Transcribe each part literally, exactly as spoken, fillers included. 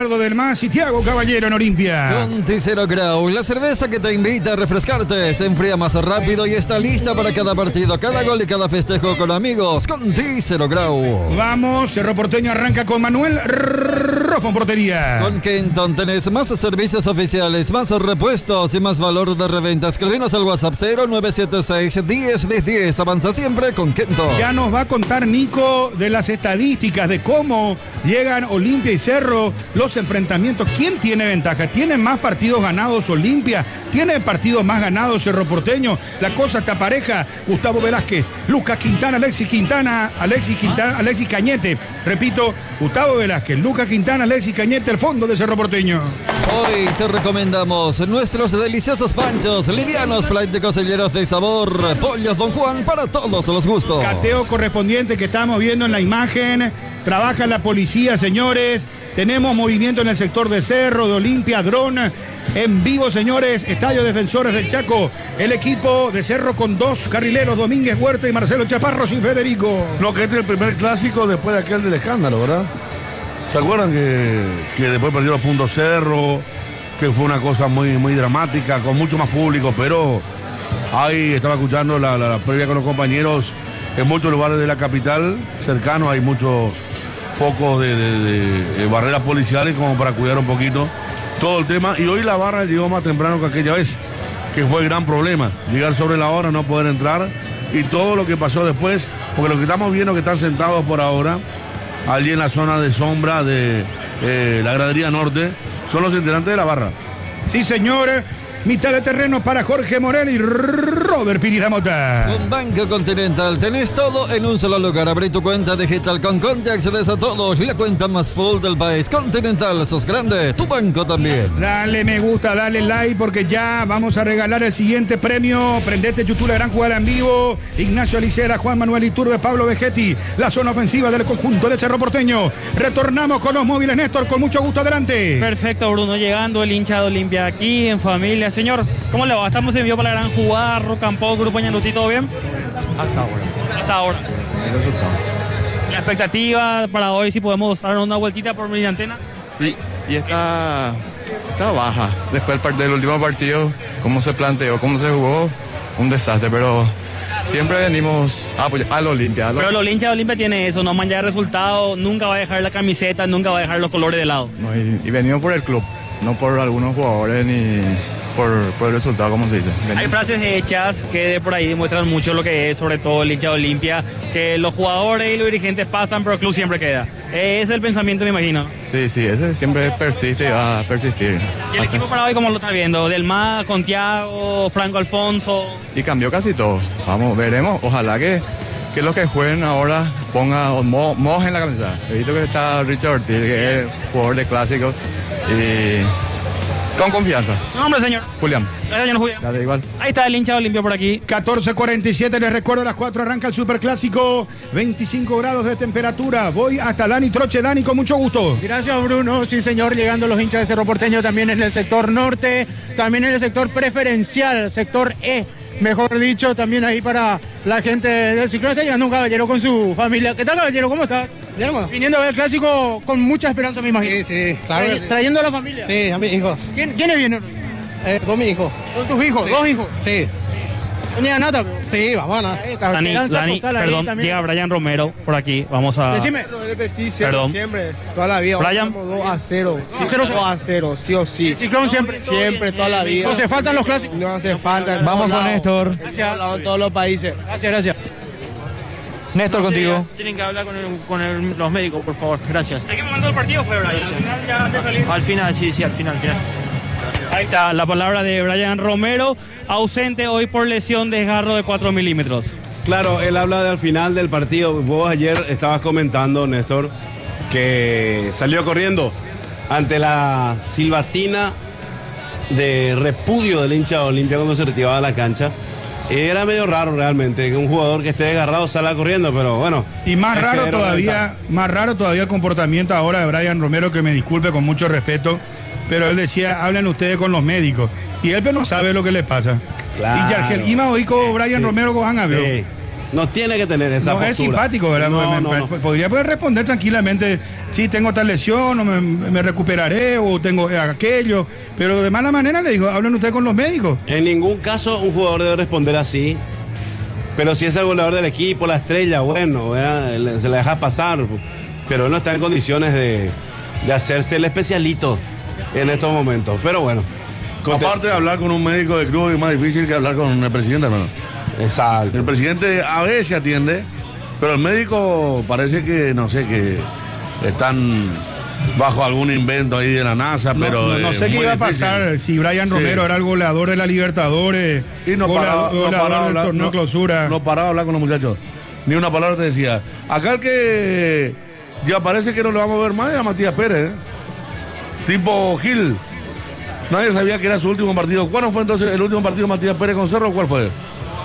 Del Más y Thiago Caballero en Olimpia. Conti Zero Grau, la cerveza que te invita a refrescarte, se enfría más rápido y está lista para cada partido, cada gol y cada festejo con amigos. Conti Zero Grau. Vamos, Cerro Porteño arranca con Manuel Rojo en portería. Con Kenton tenés más servicios oficiales, más repuestos y más valor de reventa. Escribinos al WhatsApp cero nueve siete seis, diez, diez, diez. Avanza siempre con Kenton. Ya nos va a contar Nico de las estadísticas de cómo llegan Olimpia y Cerro los enfrentamientos. ¿Quién tiene ventaja? ¿Tiene más partidos ganados Olimpia? ¿Tiene partidos más ganados Cerro Porteño? La cosa está pareja. Gustavo Velázquez, Lucas Quintana, Alexis Quintana, Alexis Quintana, Alexis Cañete. Repito, Gustavo Velázquez, Lucas Quintana, Alexis Cañete, el fondo de Cerro Porteño. Hoy te recomendamos nuestros deliciosos panchos, livianos, prácticos y llenos de sabor. Pollos Don Juan para todos los gustos. Cateo correspondiente que estamos viendo en la imagen. Trabaja la policía, señores. Tenemos movimiento en el sector de Cerro, de Olimpia, dron en vivo, señores. Estadio Defensores del Chaco. El equipo de Cerro con dos carrileros, Domínguez Huerta y Marcelo Chaparros y Federico. No, que este es el primer clásico después de aquel del escándalo, ¿verdad? ¿Se acuerdan que, que después perdió los puntos Cerro? Que fue una cosa muy, muy dramática, con mucho más público, pero ahí estaba escuchando la, la, la previa con los compañeros. En muchos lugares de la capital cercanos hay muchos focos de, de, de, de barreras policiales como para cuidar un poquito todo el tema. Y hoy la barra llegó más temprano que aquella vez, que fue el gran problema. Llegar sobre la hora, no poder entrar y todo lo que pasó después, porque lo que estamos viendo que están sentados por ahora, allí en la zona de sombra de eh, la gradería norte, son los integrantes de la barra. Sí, señor. Mitad de terreno para Jorge Morel y Robert Piriza Mota. Con Banco Continental tenés todo en un solo lugar. Abrí tu cuenta digital con Conti, accedes a todos. La cuenta más full del país. Continental, sos grande, tu banco también. Dale me gusta, dale like porque ya vamos a regalar el siguiente premio. Prendete YouTube, la gran jugada en vivo. Ignacio Alicera, Juan Manuel Iturbe, Pablo Vegetti. La zona ofensiva del conjunto de Cerro Porteño. Retornamos con los móviles, Néstor, con mucho gusto, adelante. Perfecto, Bruno, llegando el hincha de Olimpia aquí en familia. Señor, ¿cómo le va? Estamos en vivo para la gran jugada, Rocampo, Grupo Ñandutí, ¿todo bien? Hasta ahora. Hasta ahora. El resultado. La expectativa para hoy, si podemos dar una vueltita por mi antena. Sí, y está, está baja. Después del, del último partido, cómo se planteó, cómo se jugó, un desastre, pero siempre venimos a apoyar al Olimpia. Pero el hincha de Olimpia tiene eso, no mancha de resultado, nunca va a dejar la camiseta, nunca va a dejar los colores de lado. No, y, y venimos por el club, no por algunos jugadores ni por, por el resultado, como se dice. Venimos. Hay frases hechas que de por ahí demuestran mucho lo que es, sobre todo el hincha de Olimpia, que los jugadores y los dirigentes pasan, pero el club siempre queda. Ese es el pensamiento, me imagino. Sí, sí, ese siempre persiste y va a persistir. ¿Y el equipo para hoy cómo lo está viendo? Del Más, con Thiago, Franco Alfonso. Y cambió casi todo. Vamos, veremos. Ojalá que, que los que jueguen ahora pongan, mo, mojen la camiseta. He visto que está Richard Ortiz, que es jugador de clásicos. Y con confianza. ¿Su nombre, señor? Julián. Gracias, señor Julián. Dale, igual. Ahí está el hincha de Olimpia por aquí. catorce cuarenta y siete, les recuerdo, a las cuatro arranca el Superclásico, veinticinco grados de temperatura. Voy hasta Dani Troche. Dani, con mucho gusto. Gracias, Bruno. Sí, señor, llegando los hinchas de Cerro Porteño también en el sector norte, también en el sector preferencial, sector E, mejor dicho, también ahí para la gente del Ciclón. Está llegando un caballero con su familia. ¿Qué tal, caballero? ¿Cómo estás? Bien, hermano. Viniendo a ver el clásico con mucha esperanza, me imagino. Sí, sí, claro. Tra que sí. Trayendo a la familia. Sí, a mis hijos. ¿Quién, ¿Quiénes vienen? Eh, dos mis hijos. ¿Son tus hijos? Sí. ¿Dos hijos? Sí. ¿Venía Nata? Pero... Sí, vamos a ganar. Dani, Dani, perdón, llega Brian Romero por aquí. Vamos a... Decime. Perdón. Siempre, toda la vida. Brian. dos a cero. Sí, cero, dos a cero, sí o sí. El Ciclón siempre. Siempre, toda la vida. No se faltan los clásicos. No hace falta. Vamos con Néstor. Gracias. En todos los países. Gracias, gracias. Néstor, contigo. Tienen que hablar con, el, con el, los médicos, por favor. Gracias. ¿De qué momento del partido fue, Brian? ¿Al final ya de salir? Al final, sí, sí, al final. final. Ahí está la palabra de Brian Romero, ausente hoy por lesión de desgarro de cuatro milímetros. Claro, él habla de al final del partido. Vos ayer estabas comentando, Néstor, que salió corriendo ante la silbatina de repudio del hincha de Olimpia cuando se retiraba de la cancha. Era medio raro realmente que un jugador que esté desgarrado salga corriendo, pero bueno. Y más raro todavía, más raro todavía el comportamiento ahora de Brian Romero, que me disculpe con mucho respeto, pero él decía, hablen ustedes con los médicos. Y él no sabe lo que le pasa. Claro. Y Yargel, Ima Oico, Brian Sí. Romero, Gohan, Sí. No tiene que tener esa No, postura. es simpático, ¿verdad? No, Me- no, me- no. Podría poder responder tranquilamente, sí, tengo tal lesión, o me, me recuperaré, o tengo aquello, pero de mala manera le digo, hablen ustedes con los médicos. En ningún caso un jugador debe responder así. Pero si es el goleador del equipo, la estrella, bueno, ¿verdad? Le- se la deja pasar. Pero él no está en condiciones de, de hacerse el especialito en estos momentos. Pero bueno. conte- Aparte de hablar con un médico de club es más difícil que hablar con el presidente, hermano. Exacto. El presidente a veces atiende, pero el médico parece que, no sé, que están bajo algún invento ahí de la NASA, No, pero no, no es sé qué muy iba a difícil. pasar si Brian Sí. Romero era el goleador de la Libertadores, Y no golea- paraba, no goleador paraba del hablar- torneo no- clausura. no paraba de hablar con los muchachos. Ni una palabra te decía. Acá el que ya parece que no le vamos a ver más es a Matías Pérez, ¿eh? Tipo Gil. Nadie sabía que era su último partido. ¿Cuándo fue entonces el último partido de Matías Pérez con Cerro? ¿Cuál fue?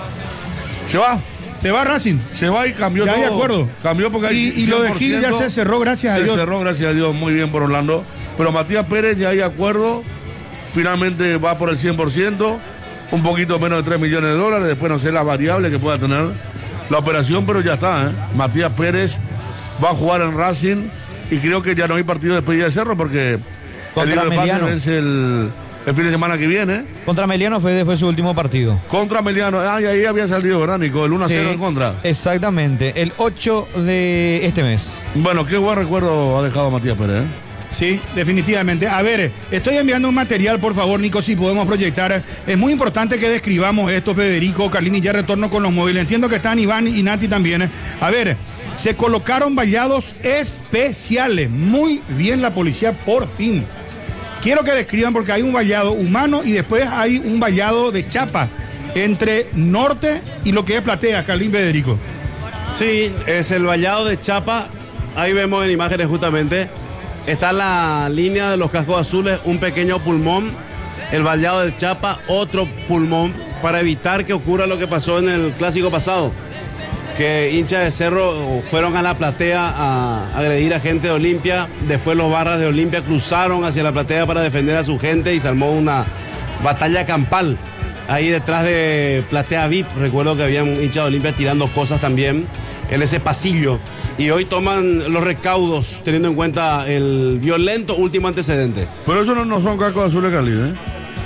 ¿Se va? Se va Racing. Se va y cambió Ya todo. de acuerdo. Cambió porque hay Y, y lo de Gil ya cien por ciento se cerró, gracias a Se Dios. cerró, gracias a Dios, muy bien por Orlando. Pero Matías Pérez ya hay acuerdo, finalmente va por el cien por ciento, un poquito menos de tres millones de dólares, después no sé la variable que pueda tener la operación, pero ya está, ¿eh? Matías Pérez va a jugar en Racing y creo que ya no hay partido de despedida de Cerro porque el Contra libro de pases Meliano. vence el, el fin de semana que viene. Contra Meliano fue, fue su último partido. Contra Meliano, ah, y ahí había salido, ¿verdad, Nico? El uno a cero Sí, en contra. Exactamente, el ocho de este mes. Bueno, qué buen recuerdo ha dejado Matías Pérez, ¿eh? Sí, definitivamente. A ver, estoy enviando un material, por favor, Nico, si podemos proyectar. Es muy importante que describamos esto, Federico, Carlini, ya retorno con los móviles. Entiendo que están Iván y Nati también. A ver, se colocaron vallados especiales. Muy bien la policía, por fin. Quiero que describan porque hay un vallado humano y después hay un vallado de chapa entre norte y lo que es Platea, Carlín, Federico. Sí, es el vallado de Chapa. Ahí vemos en imágenes justamente. Está la línea de los cascos azules, un pequeño pulmón. El vallado del Chapa, otro pulmón, para evitar que ocurra lo que pasó en el clásico pasado. Que hinchas de Cerro fueron a la platea a agredir a gente de Olimpia. Después los barras de Olimpia cruzaron hacia la platea para defender a su gente y se armó una batalla campal. Ahí detrás de Platea V I P, recuerdo que habían hinchas de Olimpia tirando cosas también en ese pasillo. Y hoy toman los recaudos teniendo en cuenta el violento último antecedente. Pero eso no, no son cascos azules, Carlín, ¿eh?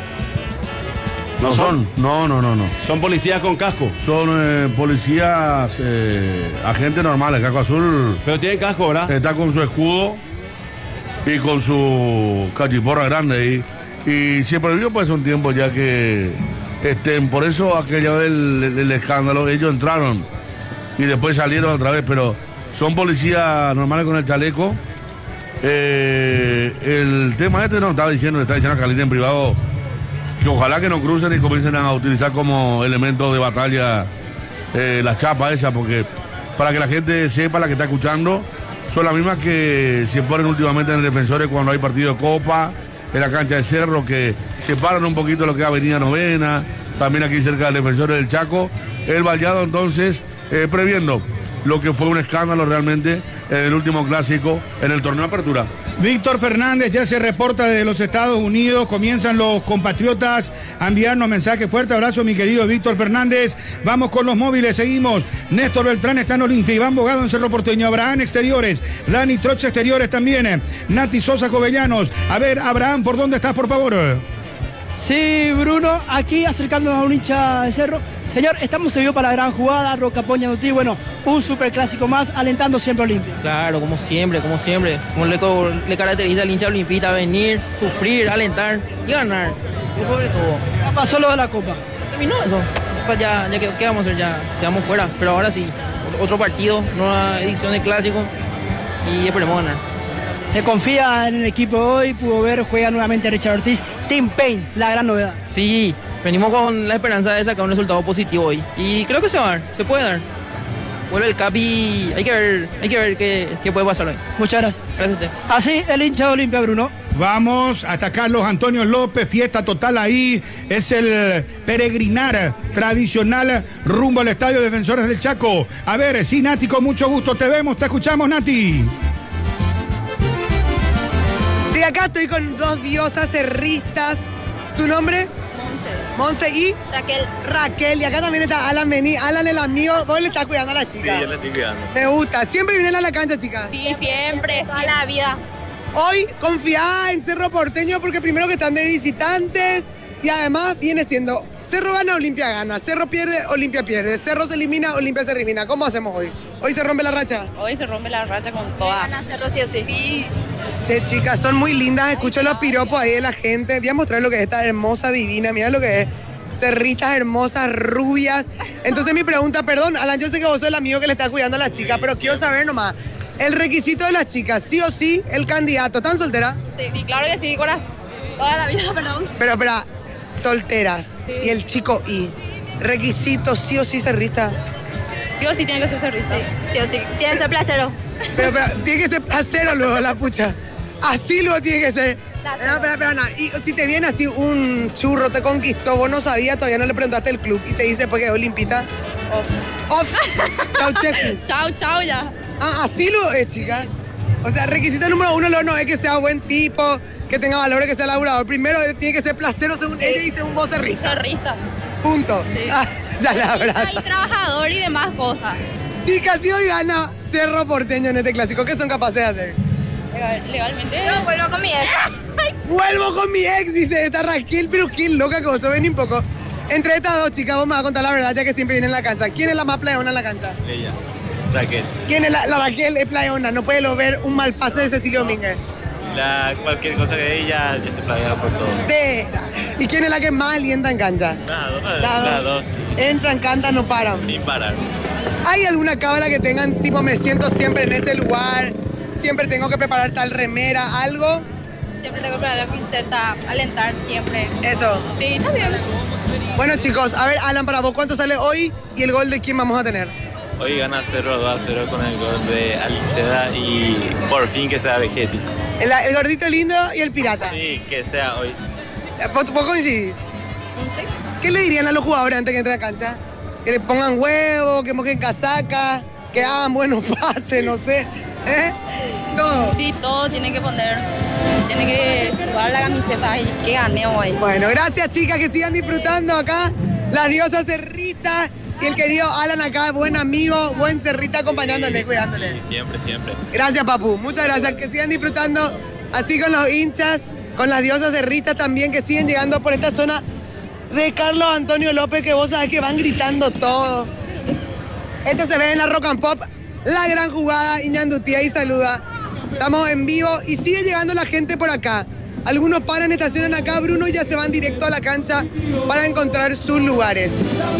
¿No No son, no, no, no, no. Son policías con casco. Son eh, policías, eh, agentes normales, casco azul. Pero tienen casco, ¿verdad? Está con su escudo y con su cachiporra grande ahí. Y se prohibió pues un tiempo ya que estén, por eso aquella vez el, el- el escándalo, ellos entraron y después salieron otra vez, pero son policías normales con el chaleco. Eh, el tema este no estaba diciendo, le estaba diciendo a Carlín en privado que ojalá que no crucen y comiencen a utilizar como elemento de batalla eh, las chapas esas, porque para que la gente sepa, la que está escuchando, son las mismas que se ponen últimamente en el Defensores cuando hay partido de Copa, en la cancha de Cerro, que separan un poquito lo que es Avenida Novena, también aquí cerca del Defensores del Chaco. El vallado entonces, eh, previendo lo que fue un escándalo realmente en el último clásico, en el torneo de apertura. Víctor Fernández ya se reporta desde los Estados Unidos. Comienzan los compatriotas a enviarnos mensajes. Fuerte abrazo, mi querido Víctor Fernández. Vamos con los móviles, seguimos. Néstor Beltrán está en Olimpia, Iván Bogado en Cerro Porteño, Abraham Exteriores, Dani Troche Exteriores también, Nati Sosa Jovellanos. A ver, Abraham, ¿por dónde estás, por favor? Sí, Bruno, aquí acercándonos a un hincha de Cerro. Señor, estamos seguidos para la gran jugada, Roca Poña Nutí, bueno, un superclásico más, alentando siempre a Olimpia. Claro, como siempre, como siempre. Como le, co- le caracteriza al hincha olimpista, venir, sufrir, alentar y ganar. Después de todo. Ya pasó lo de la Copa. Terminó eso. Después ya, ya ¿qué, qué vamos a hacer? Ya quedamos fuera. Pero ahora sí, otro partido, nueva edición de clásico y esperemos ganar. Se confía en el equipo hoy, pudo ver, juega nuevamente Richard Ortiz. Team Pain, la gran novedad. Sí, venimos con la esperanza de sacar un resultado positivo hoy. Y creo que se va a dar, se puede dar. Vuelve el Capi, hay que ver, hay que ver qué, qué puede pasar hoy. Muchas gracias. Gracias a usted. Así el hincha de Olimpia, Bruno. Vamos hasta Carlos Antonio López, fiesta total ahí. Es el peregrinar tradicional rumbo al Estadio Defensores del Chaco. A ver, sí, Nati, con mucho gusto te vemos, te escuchamos, Nati. Sí, acá estoy con dos diosas cerristas. ¿Tu nombre? Monse y Raquel. Raquel. Y acá también está Alan Bení. Alan, el amigo. Vos le estás cuidando a la chica. Sí, yo le estoy cuidando. Me gusta. ¿Siempre vienen a la cancha, chicas? Sí, siempre, toda la vida. Hoy confiada en Cerro Porteño porque primero que están de visitantes y además viene siendo Cerro gana, Olimpia gana. Cerro pierde, Olimpia pierde. Cerro se elimina, Olimpia se elimina. ¿Cómo hacemos hoy? ¿Hoy se rompe la racha? Hoy se rompe la racha con toda. Gana Cerro sí o sí. Sí. Che, chicas, son muy lindas. Escucho los piropos ahí de la gente. Voy a mostrar lo que es esta hermosa divina. Mira lo que es. Cerritas hermosas, rubias. Entonces mi pregunta, perdón, Alan, yo sé que vos sos el amigo que le está cuidando a la chica, pero quiero saber nomás, el requisito de las chicas, sí o sí, el candidato. ¿Están solteras? Sí, sí, claro que sí, Coraz. Toda la vida, perdón. Pero, espera, solteras. Sí. Y el chico I. Requisito, sí o sí, cerrista. Sí o sí tiene que ser cerrista. Sí, sí o sí. Tiene que ser placero. Pero, pero, tiene que ser placero luego, la pucha. Así luego tiene que ser. No, espera, espera, nada. Y si te viene así un churro, te conquistó, vos no sabías, todavía no le preguntaste el club y te dice, pues que es olimpita. Off. Off. Chau, cheque. Chau, chau, ya. Ah, así lo es, chica. O sea, requisito número uno lo no es que sea buen tipo, que tenga valores, que sea laburador. Primero tiene que ser placero según sí. Ella y según vos cerrista. Cerrista. Punto. Sí. Ah, ya la abraza. Y trabajador y demás cosas. Chicas, si hoy gana Cerro Porteño en este clásico, ¿qué son capaces de hacer? Legal, legalmente. Yo vuelvo con mi ex. Vuelvo con mi ex, dice esta Raquel, pero qué loca que vos ven un poco. Entre estas dos chicas, vos me vas a contar la verdad, ya que siempre vienen en la cancha. ¿Quién es la más playona en la cancha? Ella, Raquel. ¿Quién es la, la Raquel? Es playona, no puede lo ver un mal pase de Cecilio Domínguez. La, cualquier cosa que ella, yo estoy playada por todo. De, ¿y quién es la que más alienta en cancha? Las dos, La las dos, sí. Entran, cantan, no paran. Sin parar. ¿Hay alguna cábala que tengan, tipo, me siento siempre en este lugar, siempre tengo que preparar tal remera, algo? Siempre tengo que preparar la camiseta, alentar siempre. ¿Eso? Sí, está bien. Bueno, chicos, a ver, Alan, para vos, ¿cuánto sale hoy y el gol de quién vamos a tener? Hoy gana Cerro dos a cero con el gol de Aliceda y por fin que sea Vegetti. El, el gordito lindo y el pirata. Sí, que sea hoy. ¿Vos, vos coincidís? Sí. ¿Qué le dirían a los jugadores antes que entren a la cancha? Que le pongan huevo, que mojen casaca, que hagan buenos pases, no sé. ¿Eh? Todo. Sí, todo tiene que poner. Tiene que sudar la camiseta y que gane hoy. Bueno, gracias chicas, que sigan disfrutando acá. Las diosas cerristas y el querido Alan acá, buen amigo, buen cerrista acompañándole, sí, cuidándole. Sí, siempre, siempre. Gracias, papu. Muchas gracias. Que sigan disfrutando así con los hinchas, con las diosas cerristas también, que siguen llegando por esta zona de Carlos Antonio López, que vos sabés que van gritando todo. Este se ve en la Rock and Pop, la gran jugada, Iñandutía y saluda. Estamos en vivo y sigue llegando la gente por acá. Algunos paran, estacionan acá, Bruno, y ya se van directo a la cancha para encontrar sus lugares.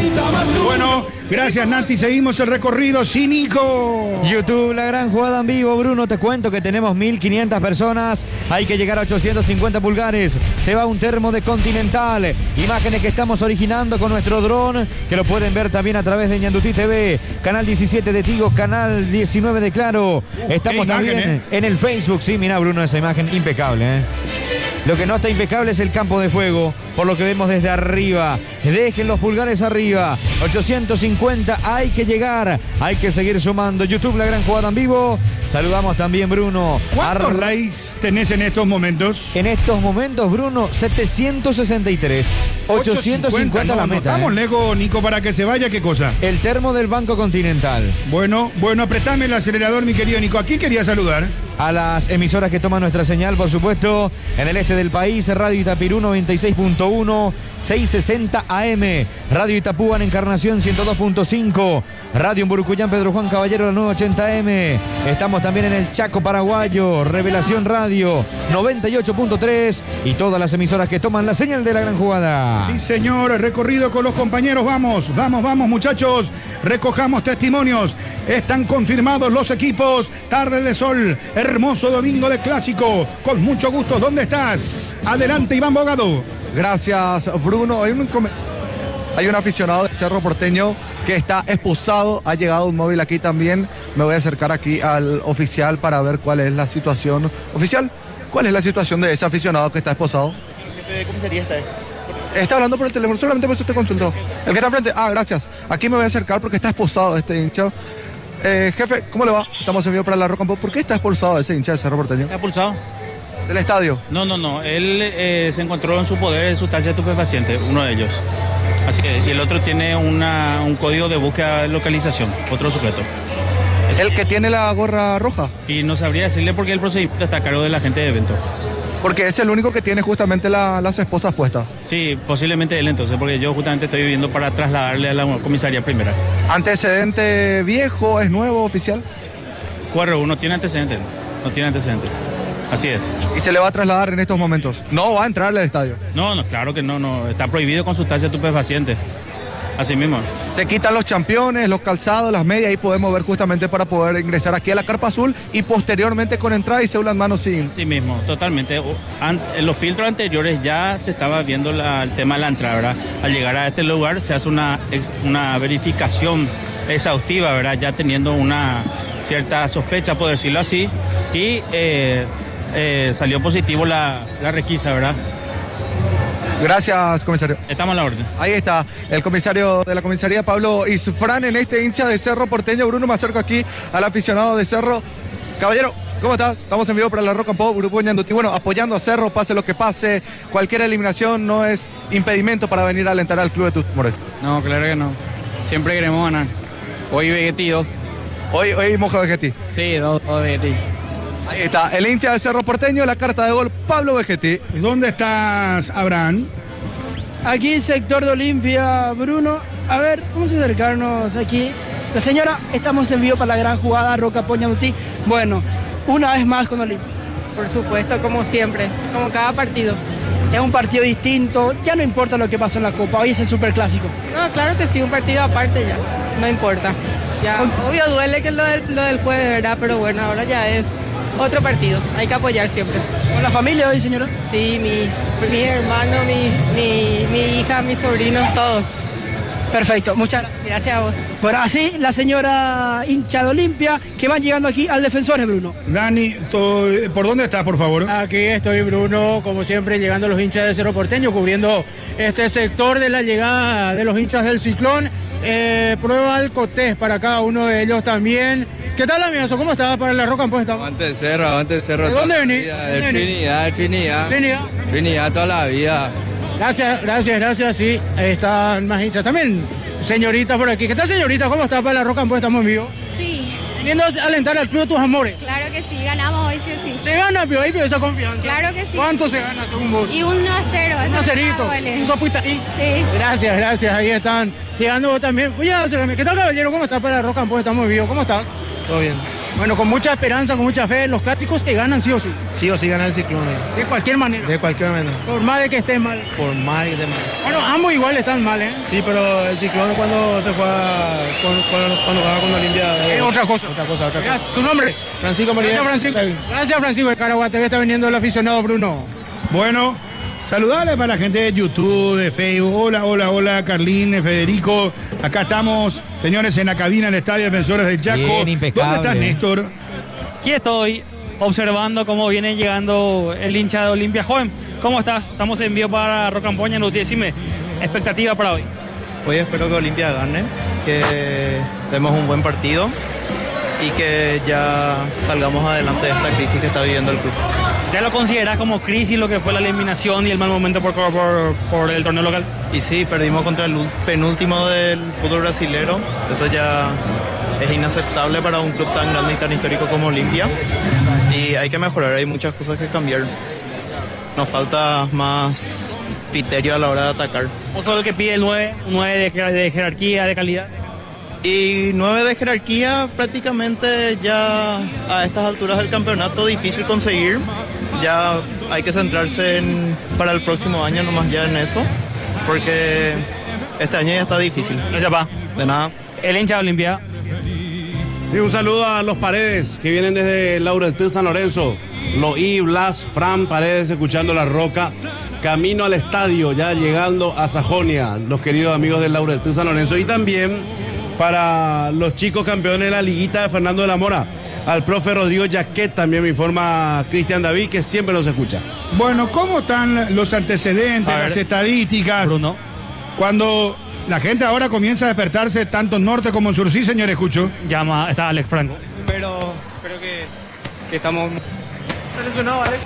Bueno, gracias Nati, seguimos el recorrido. Sí, Nico. YouTube, la gran jugada en vivo, Bruno, te cuento que tenemos mil quinientas personas, hay que llegar a ochocientos cincuenta pulgares, se va un termo de Continental, imágenes que estamos originando con nuestro dron, que lo pueden ver también a través de Ñandutí T V, canal diecisiete de Tigo, canal diecinueve de Claro, estamos también imagen, ¿eh? En el Facebook, sí, mira Bruno, esa imagen impecable, ¿eh? Lo que no está impecable es el campo de juego, por lo que vemos desde arriba. Dejen los pulgares arriba. ochocientos cincuenta, hay que llegar, hay que seguir sumando. YouTube, la gran jugada en vivo. Saludamos también, Bruno. ¿Cuántos Ar... likes tenés en estos momentos? En estos momentos, Bruno, setecientos sesenta y tres. ochocientos cincuenta no, la no meta. Estamos ¿eh? lejos, Nico, para que se vaya, ¿qué cosa? El termo del Banco Continental. Bueno, bueno, apretame el acelerador, mi querido Nico. ¿A quién quería saludar? A las emisoras que toman nuestra señal, por supuesto, en el este del país, Radio Itapirú noventa y seis punto uno, seiscientos sesenta A M, Radio Itapúa en Encarnación ciento dos punto cinco, Radio en Burucuyán, Pedro Juan Caballero, la nueve ochenta A M. Estamos también en el Chaco Paraguayo, Revelación Radio noventa y ocho punto tres y todas las emisoras que toman la señal de la gran jugada. Sí, señor, recorrido con los compañeros. Vamos, vamos, vamos, muchachos. Recojamos testimonios. Están confirmados los equipos. Tarde de sol, hermoso domingo de clásico. Con mucho gusto, ¿dónde estás? Adelante, Iván Bogado. Gracias, Bruno. Hay un, hay un aficionado de Cerro Porteño que está esposado. Ha llegado un móvil aquí también. Me voy a acercar aquí al oficial para ver cuál es la situación. Oficial, ¿cuál es la situación de ese aficionado que está esposado? ¿Qué comisaría está? Está hablando por el teléfono, solamente por eso te consultó. El que está enfrente, ah, gracias. Aquí me voy a acercar porque está esposado este hincha. Eh, jefe, ¿cómo le va? Estamos en vivo para la Rock and Pop. ¿Por qué está expulsado ese hincha de Cerro Porteño? ¿Está expulsado? del estadio? No, no, no. Él eh, se encontró en su poder en sustancia estupefaciente, uno de ellos. Así que, y el otro tiene una, un código de búsqueda de localización, otro sujeto. ¿El que tiene la gorra roja? Y no sabría decirle porque el procedimiento está a cargo del agente de evento. Porque es el único que tiene justamente la- las esposas puestas. Sí, posiblemente él entonces, porque yo justamente estoy viviendo para trasladarle a la comisaría primera. ¿Antecedente viejo, es nuevo, oficial? Corre, uno tiene antecedentes, no tiene antecedentes. Así es. ¿Y se le va a trasladar en estos momentos? No va a entrar al estadio. No, no, claro que no, no. Está prohibido con sustancias estupefacientes. Así mismo. Se quitan los championes, los calzados, las medias, y podemos ver justamente para poder ingresar aquí a la carpa azul y posteriormente con entrada y cédula en mano sin. Sí mismo, totalmente. O- an- En los filtros anteriores ya se estaba viendo la- el tema de la entrada, ¿verdad? Al llegar a este lugar se hace una, ex- una verificación exhaustiva, ¿verdad? Ya teniendo una cierta sospecha, por decirlo así, y eh, eh, salió positivo la, la requisa, ¿verdad? Gracias, comisario. Estamos a la orden. Ahí está el comisario de la comisaría, Pablo Isfrán, en este hincha de Cerro Porteño. Bruno, me acerco aquí al aficionado de Cerro. Caballero, ¿cómo estás? Estamos en vivo para la Rock and Pop, Grupo Ñandutí. Bueno, apoyando a Cerro, pase lo que pase. Cualquier eliminación no es impedimento para venir a alentar al club de tus amores. No, claro que no. Siempre queremos ganar. Hoy Vegetti dos. Hoy, hoy moja Vegetti. Sí, dos, dos Vegetti. Ahí está, el hincha de Cerro Porteño, la carta de gol, Pablo Vegetti. ¿Dónde estás, Abraham? Aquí, sector de Olimpia, Bruno. A ver, vamos a acercarnos aquí. La señora, estamos en vivo para la gran jugada Roca Poñandutí. Bueno, una vez más con Olimpia. Por supuesto, como siempre, como cada partido. Es un partido distinto, ya no importa lo que pasó en la Copa, hoy es el superclásico. No, claro que sí, un partido aparte ya, no importa. Ya, obvio duele que lo del, lo del jueves, ¿verdad? Pero bueno, ahora ya es otro partido, hay que apoyar siempre. ¿Con la familia hoy, señora? Sí, mi, mi hermano, mi, mi, mi hija, mis sobrinos, todos. Perfecto, muchas gracias. Gracias a vos. Bueno, así la señora hincha de Olimpia que van llegando aquí al Defensores, Bruno. Dani, to- ¿por dónde estás, por favor? Aquí estoy, Bruno, como siempre, llegando a los hinchas de Cerro Porteño, cubriendo este sector de la llegada de los hinchas del Ciclón. Eh, prueba Alcotés para cada uno de ellos también. ¿Qué tal, amigazo? ¿Cómo estás para la Roca? ¿Cómo estás? Avante el cerro, avante el cerro. ¿De toda dónde la venís? vida, ¿De De dónde venís? Trinidad, de Trinidad. Trinidad. Trinidad toda la vida. Gracias, gracias, gracias. Sí, ahí están más hinchas. También, señorita por aquí. ¿Qué tal, señorita? ¿Cómo estás para la Roca? Pues estamos en vivo. Sí, Viniendo a alentar al club de tus amores. claro que sí, ganamos hoy sí o sí. Se gana, Pio, ahí, Pio, esa confianza. Claro que sí. ¿Cuánto se gana según vos? Y uno a cero. Un eso acerito, no duele. un sopita ahí. Sí. Gracias, gracias, ahí están. Llegando vos también. Oye, acércame. ¿Qué tal, caballero? ¿Cómo estás para la Roca? Pues estamos en vivo. ¿Cómo estás? Todo bien. Bueno, con mucha esperanza, con mucha fe, los clásicos se ganan sí o sí. Sí o sí gana el Ciclón. De cualquier manera. De cualquier manera. Por más de que esté mal. Por más que esté mal. Bueno, ambos igual están mal, ¿eh? Sí, pero el Ciclón cuando se juega, con- cuando, cuando juega con Olimpia... Es otra cosa. Otra cosa, otra cosa. Gracias. ¿Tu nombre? Francisco María. Gracias, Francisco. Gracias, Francisco. De Caragua T V está viniendo el aficionado Bruno. Bueno, saludarle para la gente de YouTube, de Facebook. Hola, hola, hola, Carlín, Federico. Acá estamos, señores, en la cabina del Estadio Defensores del Chaco. Bien, impecable. ¿Dónde estás, Néstor? Aquí estoy observando cómo viene llegando el hincha de Olimpia. Joven, ¿cómo estás? Estamos en vivo para Roca Poñandutí. Decime, expectativa para hoy. Hoy espero que Olimpia gane, que demos un buen partido y que ya salgamos adelante de esta crisis que está viviendo el club. ¿Ya lo consideras como crisis lo que fue la eliminación y el mal momento por, por, por el torneo local? Y sí, perdimos contra el penúltimo del fútbol brasilero. Eso ya es inaceptable para un club tan grande y tan histórico como Olimpia. Y hay que mejorar, hay muchas cosas que cambiar. Nos falta más criterio a la hora de atacar. ¿O solo el que pide el nueve, un nueve de, de jerarquía, de calidad? Y nueve de jerarquía prácticamente ya a estas alturas del campeonato difícil conseguir. Ya hay que centrarse en, para el próximo año nomás ya en eso, porque este año ya está difícil. Gracias, pa. De nada. El hincha de Olimpia. Sí, un saludo a los Paredes que vienen desde Laureltil San Lorenzo. Loí, Blas, Fran Paredes escuchando La Roca. Camino al estadio, ya llegando a Sajonia, los queridos amigos del Laureltil San Lorenzo. Y también para los chicos campeones de la liguita de Fernando de la Mora. Al profe Rodrigo Jaquet también me informa Cristian David, que siempre nos escucha. Bueno, ¿cómo están los antecedentes, las estadísticas? Bruno. Cuando la gente ahora comienza a despertarse tanto en norte como en sur, sí, señor, escucho. Llama, está Alex Franco. Pero creo que, que estamos... ¿Estás lesionado, Alex?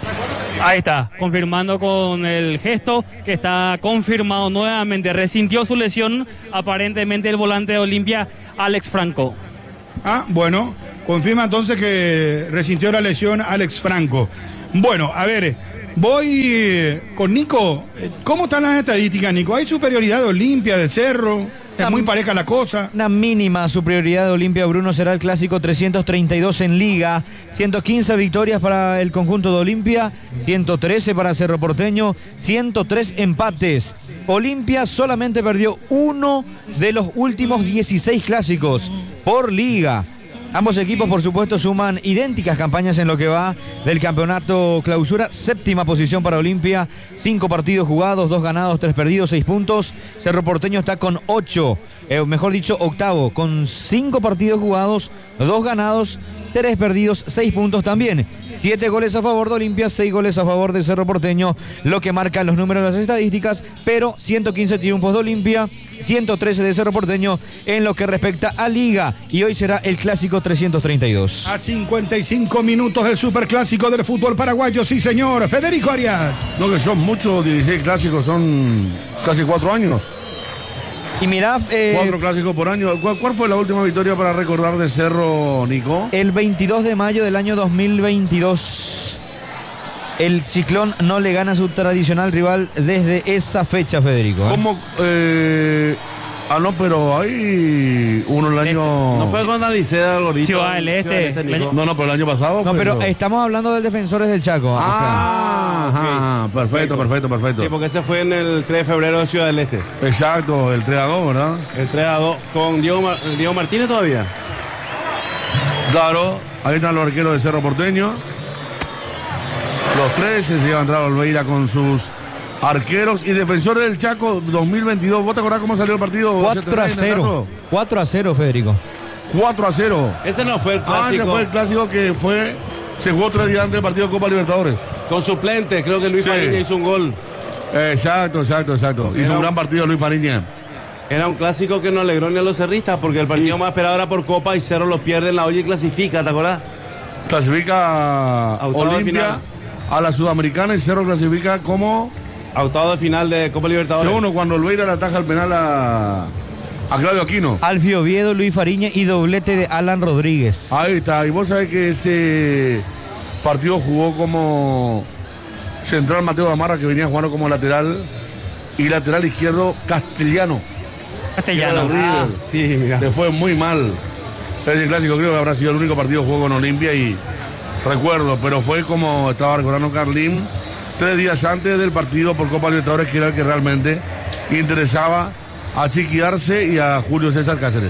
Ahí está, confirmando con el gesto que está confirmado nuevamente. Resintió su lesión aparentemente el volante de Olimpia, Alex Franco. Ah, bueno, confirma entonces que resintió la lesión Alex Franco. Bueno, a ver, voy eh, con Nico. ¿Cómo están las estadísticas, Nico? ¿Hay superioridad de Olimpia, de Cerro? Es muy pareja la cosa. Una mínima superioridad de Olimpia, Bruno. Será el clásico trescientos treinta y dos en Liga. ciento quince victorias para el conjunto de Olimpia, ciento trece para Cerro Porteño, ciento tres empates. Olimpia solamente perdió uno de los últimos dieciséis clásicos por Liga. Ambos equipos, por supuesto, suman idénticas campañas en lo que va del campeonato clausura. Séptima posición para Olimpia, cinco partidos jugados, dos ganados, tres perdidos, seis puntos. Cerro Porteño está con ocho, eh, mejor dicho, octavo, con cinco partidos jugados, dos ganados, tres perdidos, seis puntos también. Siete goles a favor de Olimpia, seis goles a favor de Cerro Porteño, lo que marcan los números de las estadísticas, pero ciento quince triunfos de Olimpia, ciento trece de Cerro Porteño en lo que respecta a Liga, y hoy será el clásico trescientos treinta y dos. A cincuenta y cinco minutos del superclásico del fútbol paraguayo, sí señor, Federico Arias. No, que son muchos, dieciséis clásicos, son casi cuatro años. Y mirá... Eh, Cuatro clásicos por año. ¿Cuál, ¿Cuál fue la última victoria para recordar de Cerro, Nico? El veintidós de mayo del año dos mil veintidós. El Ciclón no le gana a su tradicional rival desde esa fecha, Federico. ¿eh? ¿Cómo? Eh, ah, no, pero hay uno el año... No fue con Aliceda, Gorito. Ciudad del Este. Ciudad del Este, no, no, pero el año pasado. No, pero estamos hablando del Defensores del Chaco. Ah, ajá, okay. perfecto, perfecto, perfecto. Sí, porque ese fue en el tres de febrero de Ciudad del Este. Exacto, el tres a dos, ¿verdad? El tres a dos, con Diego, Mar Diego Martínez todavía. Claro, ahí están los arqueros de Cerro Porteño. Los tres, se lleva entrado Olveira con sus arqueros y Defensores del Chaco dos mil veintidós. ¿Vos te acordás cómo salió el partido? cuatro a cero. cuatro a cero, Federico. cuatro a cero. Ese no fue el clásico. Ah, ese fue el clásico que fue, se jugó tres días antes del partido de Copa Libertadores. Con suplentes, creo que Luis sí. Fariña hizo un gol. Exacto, exacto, exacto. Hizo Era un gran partido Luis Fariña. Era un clásico que no alegró ni a los cerristas porque el partido y... más esperado era por Copa y Cerro lo pierde en la olla y clasifica, ¿te acordás? Clasifica a Olimpia a la Sudamericana y Cerro clasifica como... a octavo de final de Copa Libertadores. Segundo, cuando Olveira le ataja el penal a, a Claudio Aquino. Alfio Oviedo, Luis Fariña y doblete de Alan Rodríguez. Ahí está, y vos sabés que ese partido jugó como central Mateo Gamarra, que venía jugando como lateral, y lateral izquierdo Castellano. Castellano. Ah, sí, mira. Le fue muy mal. Ese clásico creo que habrá sido el único partido que jugó con Olimpia y recuerdo, pero fue como estaba recordando Carlín, tres días antes del partido por Copa Libertadores, que era el que realmente interesaba a Chiqui Arce y a Julio César Cáceres.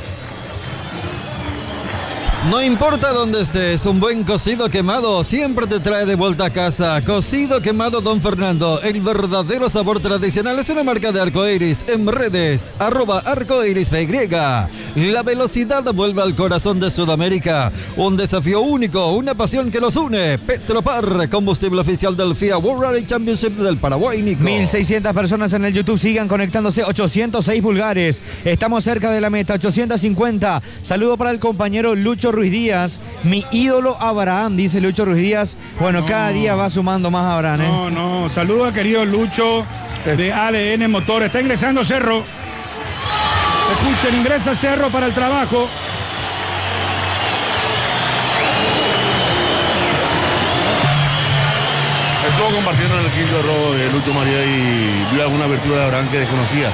No importa dónde estés, un buen cocido quemado siempre te trae de vuelta a casa. Cocido quemado Don Fernando, el verdadero sabor tradicional, es una marca de Arcoiris. En redes, arroba Arcoiris P Y. La velocidad vuelve al corazón de Sudamérica. Un desafío único, una pasión que los une. Petropar, combustible oficial del F I A World Rally Championship del Paraguay, Nico. mil seiscientas personas en el YouTube, sigan conectándose, ochocientos seis pulgares. Estamos cerca de la meta, ochocientos cincuenta. Saludo para el compañero Lucho Ruiz Díaz, mi ídolo Abraham, dice Lucho Ruiz Díaz. Bueno, no, cada día va sumando más Abraham, ¿eh? No, no, saludo al querido Lucho de A D N Motor. Está ingresando Cerro. Escuchen, ingresa Cerro para el trabajo. Estuvo compartiendo en el quinto de robo de Lucho María y vio alguna virtud de Abraham que desconocía.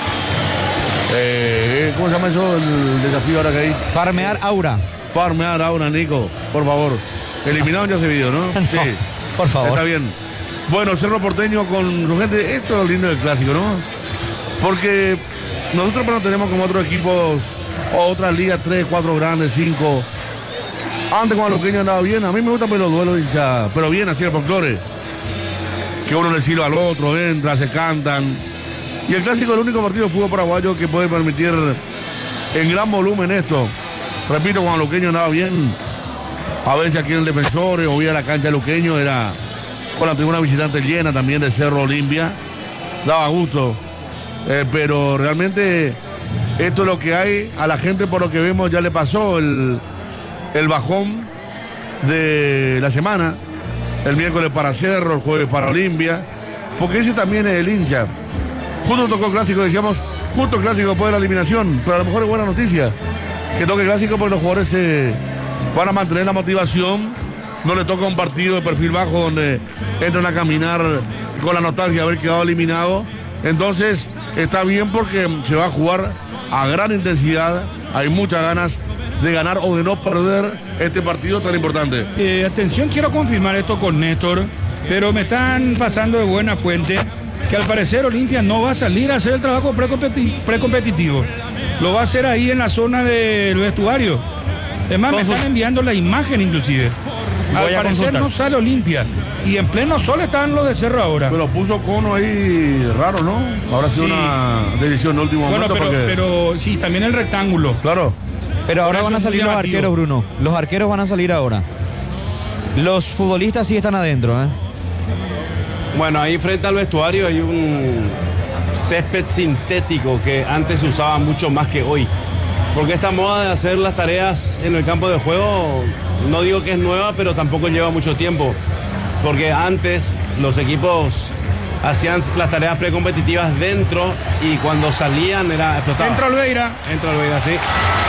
Eh, ¿Cómo se llama eso? El desafío ahora que hay. Farmear Aura. Farmear Aura, Nico. Por favor. Eliminaron ya ese video, ¿no? no sí. Por favor. Está bien. Bueno, Cerro Porteño con su gente. Esto es lo lindo del clásico, ¿no? Porque nosotros no tenemos como otros equipos o otras ligas, tres, cuatro grandes, cinco. Antes cuando Luqueño andaba bien. A mí me gustan los duelos de hinchada. Pero bien, así el folclore. Que uno le sirva al otro, entra, se cantan. Y el clásico es el único partido de fútbol paraguayo que puede permitir en gran volumen esto. Repito, cuando Luqueño andaba bien, a veces aquí en el Defensor o vía la cancha de Luqueño, era con la tribuna visitante llena también de Cerro Olimpia. Daba gusto. Eh, pero realmente esto es lo que hay. A la gente, por lo que vemos, ya le pasó el, el bajón de la semana. el miércoles para Cerro, el jueves para Olimpia, porque ese también es el hincha. Justo tocó clásico, decíamos, justo clásico después de la eliminación, pero a lo mejor es buena noticia que toque clásico porque los jugadores se van a mantener la motivación, no le toca un partido de perfil bajo donde entran a caminar con la nostalgia de haber quedado eliminado. Entonces está bien porque se va a jugar a gran intensidad, hay muchas ganas de ganar o de no perder este partido tan importante. Eh, atención, quiero confirmar esto con Néstor, pero me están pasando de buena fuente que al parecer Olimpia no va a salir a hacer el trabajo precompeti- precompetitivo. Lo va a hacer ahí en la zona del vestuario. Además, me están enviando la imagen inclusive. Al Voy a parecer consultar. no sale Olimpia. Y en pleno sol están los de Cerro ahora. Pero puso cono ahí raro, ¿no? Habrá sido Sí. una decisión de último Bueno, momento pero, porque... pero sí, también el rectángulo. Claro. Pero ahora Por van a eso es salir muy los llamativo. arqueros, Bruno. Los arqueros van a salir ahora. Los futbolistas sí están adentro, ¿eh? Bueno, ahí frente al vestuario hay un césped sintético que antes se usaba mucho más que hoy. Porque esta moda de hacer las tareas en el campo de juego, no digo que es nueva, pero tampoco lleva mucho tiempo. Porque antes los equipos hacían las tareas precompetitivas dentro y cuando salían era explotado. Entra Olveira. Entra Olveira, sí.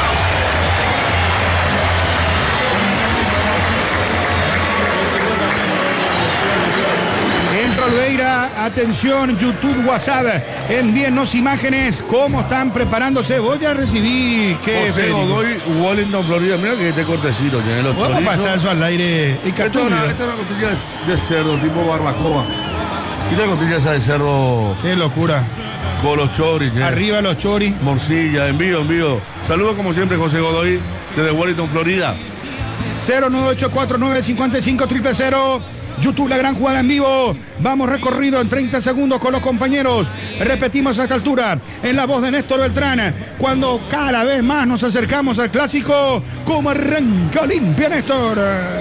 Entra Olveira, atención, YouTube, WhatsApp, envíennos imágenes, cómo están preparándose. Voy a recibir que José Godoy, Wellington, Florida. Mira que este cortecito tiene los Vamos a chorizos. pasar eso al aire. Y Esto es una, esta es una costilla de, de cerdo, tipo barbacoa. Y la costilla esa de cerdo. Qué locura. Con los choris. eh. Arriba los choris. Morcilla, envío, envío. Saludos como siempre, José Godoy, desde Wellington, Florida. cero nueve ocho cuatro nueve cinco cinco cero cero cero. YouTube, la gran jugada en vivo. Vamos recorrido en treinta segundos con los compañeros. Repetimos a esta altura en la voz de Néstor Beltrán. Cuando cada vez más nos acercamos al clásico. ¿Cómo arranca Olimpia, Néstor?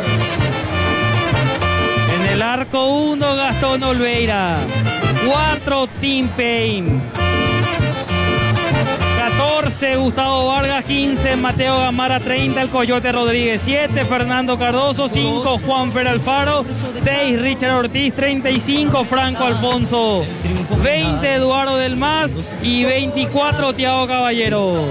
En el arco uno, Gastón Olveira. cuatro, Tim Payne. catorce, Gustavo Vargas. quince, Mateo Gamara. treinta, el Coyote Rodríguez. siete, Fernando Cardoso. cinco, Juanfer Alfaro. seis, Richard Ortiz. treinta y cinco, Franco Alfonso. veinte, Eduardo Del Mas. Y veinticuatro, Thiago Caballero.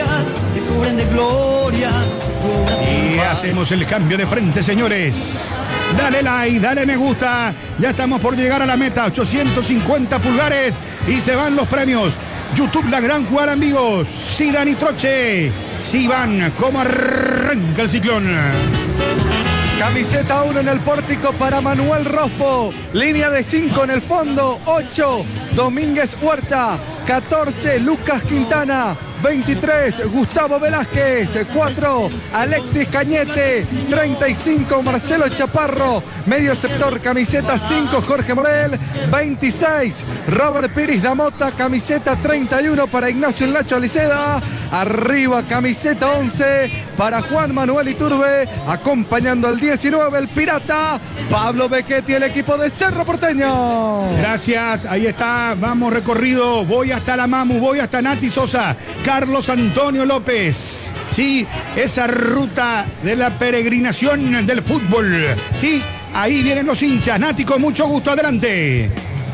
Y hacemos el cambio de frente, señores. Dale like, dale me gusta. Ya estamos por llegar a la meta, ochocientos cincuenta pulgares. Y se van los premios. YouTube, la gran jugada en vivo. Zidane y Troche. Sí van, ¿cómo arranca el ciclón? Camiseta uno en el pórtico para Manuel Rofo. Línea de cinco en el fondo. ocho, Domínguez Huerta. catorce, Lucas Quintana. veintitrés, Gustavo Velázquez. cuatro, Alexis Cañete. treinta y cinco, Marcelo Chaparro. Medio sector, camiseta cinco, Jorge Morel. veintiséis, Robert Piris Damota. Camiseta treinta y uno para Ignacio El Nacho Aliceda. Arriba, camiseta once para Juan Manuel Iturbe. Acompañando al diecinueve, el Pirata Pablo Becchetti, el equipo de Cerro Porteño. Gracias, ahí está, vamos recorrido, voy hasta la Mamu, voy hasta Nati Sosa, Carlos Antonio López, sí, esa ruta de la peregrinación del fútbol, sí, ahí vienen los hinchas, Nati, con mucho gusto, adelante.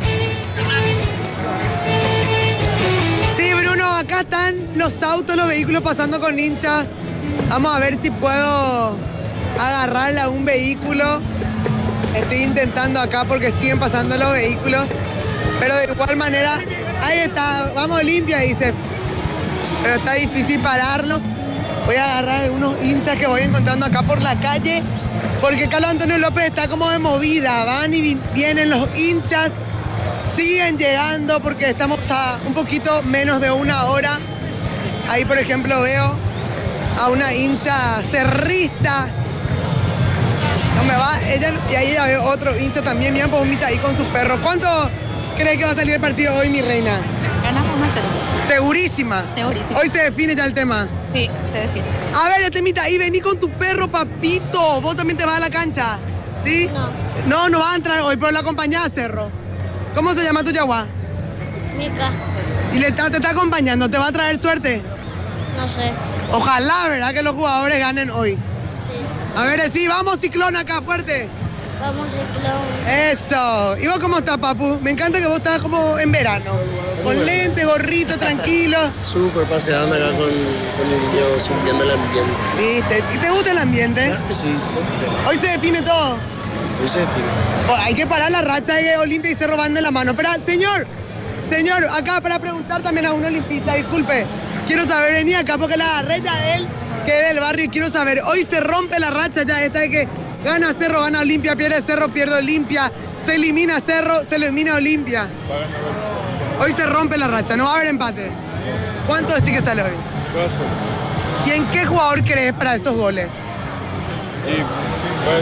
Sí, Bruno, acá están los autos, los vehículos pasando con hinchas. Vamos a ver si puedo agarrarle a un vehículo. Estoy intentando acá porque siguen pasando los vehículos. Pero de igual manera, ahí está, vamos Olimpia, dice. Pero está difícil pararlos. Voy a agarrar algunos hinchas que voy encontrando acá por la calle. Porque Carlos Antonio López está como de movida. Van y vi- vienen los hinchas. Siguen llegando porque estamos a un poquito menos de una hora. Ahí, por ejemplo, veo a una hincha cerrista. No me va, ella, y ahí ya veo otro hincha también, mi Pomita ahí con su perro. ¿Cuánto crees que va a salir el partido hoy, mi reina? Ganamos uno a cero. ¿Segurísima? Segurísima. Hoy se define ya el tema. Sí, se define. A ver, Temita, ahí vení con tu perro, papito. ¿Vos también te vas a la cancha? ¿Sí? No. No, no vas a entrar hoy, pero la acompañás, Cerro. ¿Cómo se llama tu yaguá? Mica, Y le está- te está acompañando, ¿te va a traer suerte? no sé. Ojalá, ¿verdad? Que los jugadores ganen hoy. A ver, sí, vamos, Ciclón acá, fuerte. Vamos ciclón. Eso. ¿Y vos cómo estás, papu? Me encanta que vos estás como en verano. Con lente, gorrito, tranquilo. Súper paseando acá con, con el niño, sintiendo el ambiente. ¿Viste? ¿Y te gusta el ambiente? Claro que sí, siempre. Hoy se define todo. Hoy se define. Oh, hay que parar la racha de Olimpia y Cerro van de la mano. Pero, señor, señor, acá para preguntar también a un olimpista, disculpe. Quiero saber, venía acá porque la agarré ya de él, que es del barrio, y quiero saber, hoy se rompe la racha ya esta de que gana Cerro, gana Olimpia, pierde Cerro, pierde Olimpia, se elimina Cerro, se elimina Olimpia. Hoy se rompe la racha, no va a haber empate. ¿Cuánto decís que sale hoy? ¿Y en qué jugador crees para esos goles? Y puede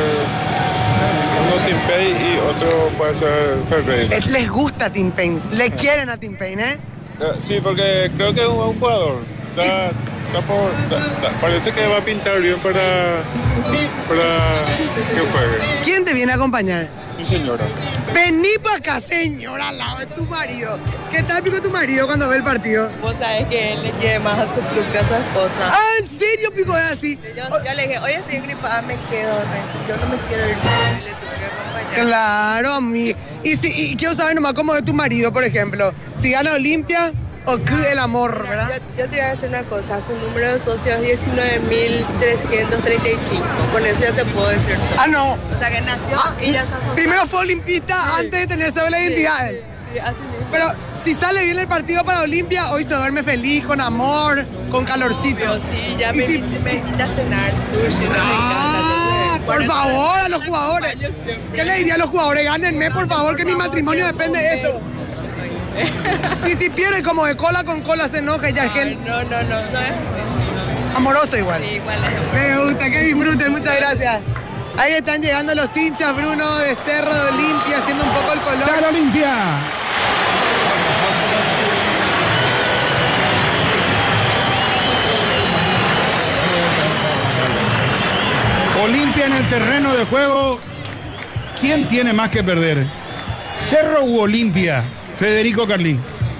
ser uno Tim Payne y otro puede ser Ferreira. Les gusta Tim Payne, le quieren a Tim Payne, ¿eh? Sí, porque creo que es un buen jugador. Da, da por, da, da, parece que va a pintar bien para, para que juegue. ¿Quién te viene a acompañar? Mi señora. Vení para acá, señora, al lado de tu marido. ¿Qué tal pico tu marido cuando ve el partido? Vos sabés que él le quiere más a su club que a su esposa. Ah, ¿en serio pico es así? Yo, yo le dije, hoy estoy gripada, me quedo. Me dice, yo no me quiero ir sola, le tuve que acompañar. Claro, a mí. Y, si, y quiero saber nomás cómo es tu marido, por ejemplo. Si gana Olimpia o que el amor, ¿verdad? Yo, yo te voy a decir una cosa, su número de socios es diecinueve mil trescientos treinta y cinco. Con eso ya te puedo decir todo. Ah, no. O sea que nació ah, y ya se asociado. Primero fue olimpista sí. antes de tener cédula de sí, identidad. Sí, sí, así mismo. Pero si sale bien el partido para Olimpia, hoy se duerme feliz, con amor, con calorcito. Pero sí, ya me, si, me invita a cenar sushi, no ah, me encanta. Por Por favor, a los jugadores. ¿Qué le diría a los jugadores? Gánenme, por favor, que mi matrimonio depende de esto. Y si pierde como de cola con cola se enoja ya es que él... No, no, no, no es así. Amoroso igual. Sí, igual es amoroso. Me gusta, que disfruten, muchas gracias. Ahí están llegando los hinchas, Bruno, de Cerro de Olimpia, haciendo un poco el color. ¡Cerro Olimpia! Olimpia en el terreno de juego. ¿Quién tiene más que perder? ¿Cerro u Olimpia? Federico Carlín.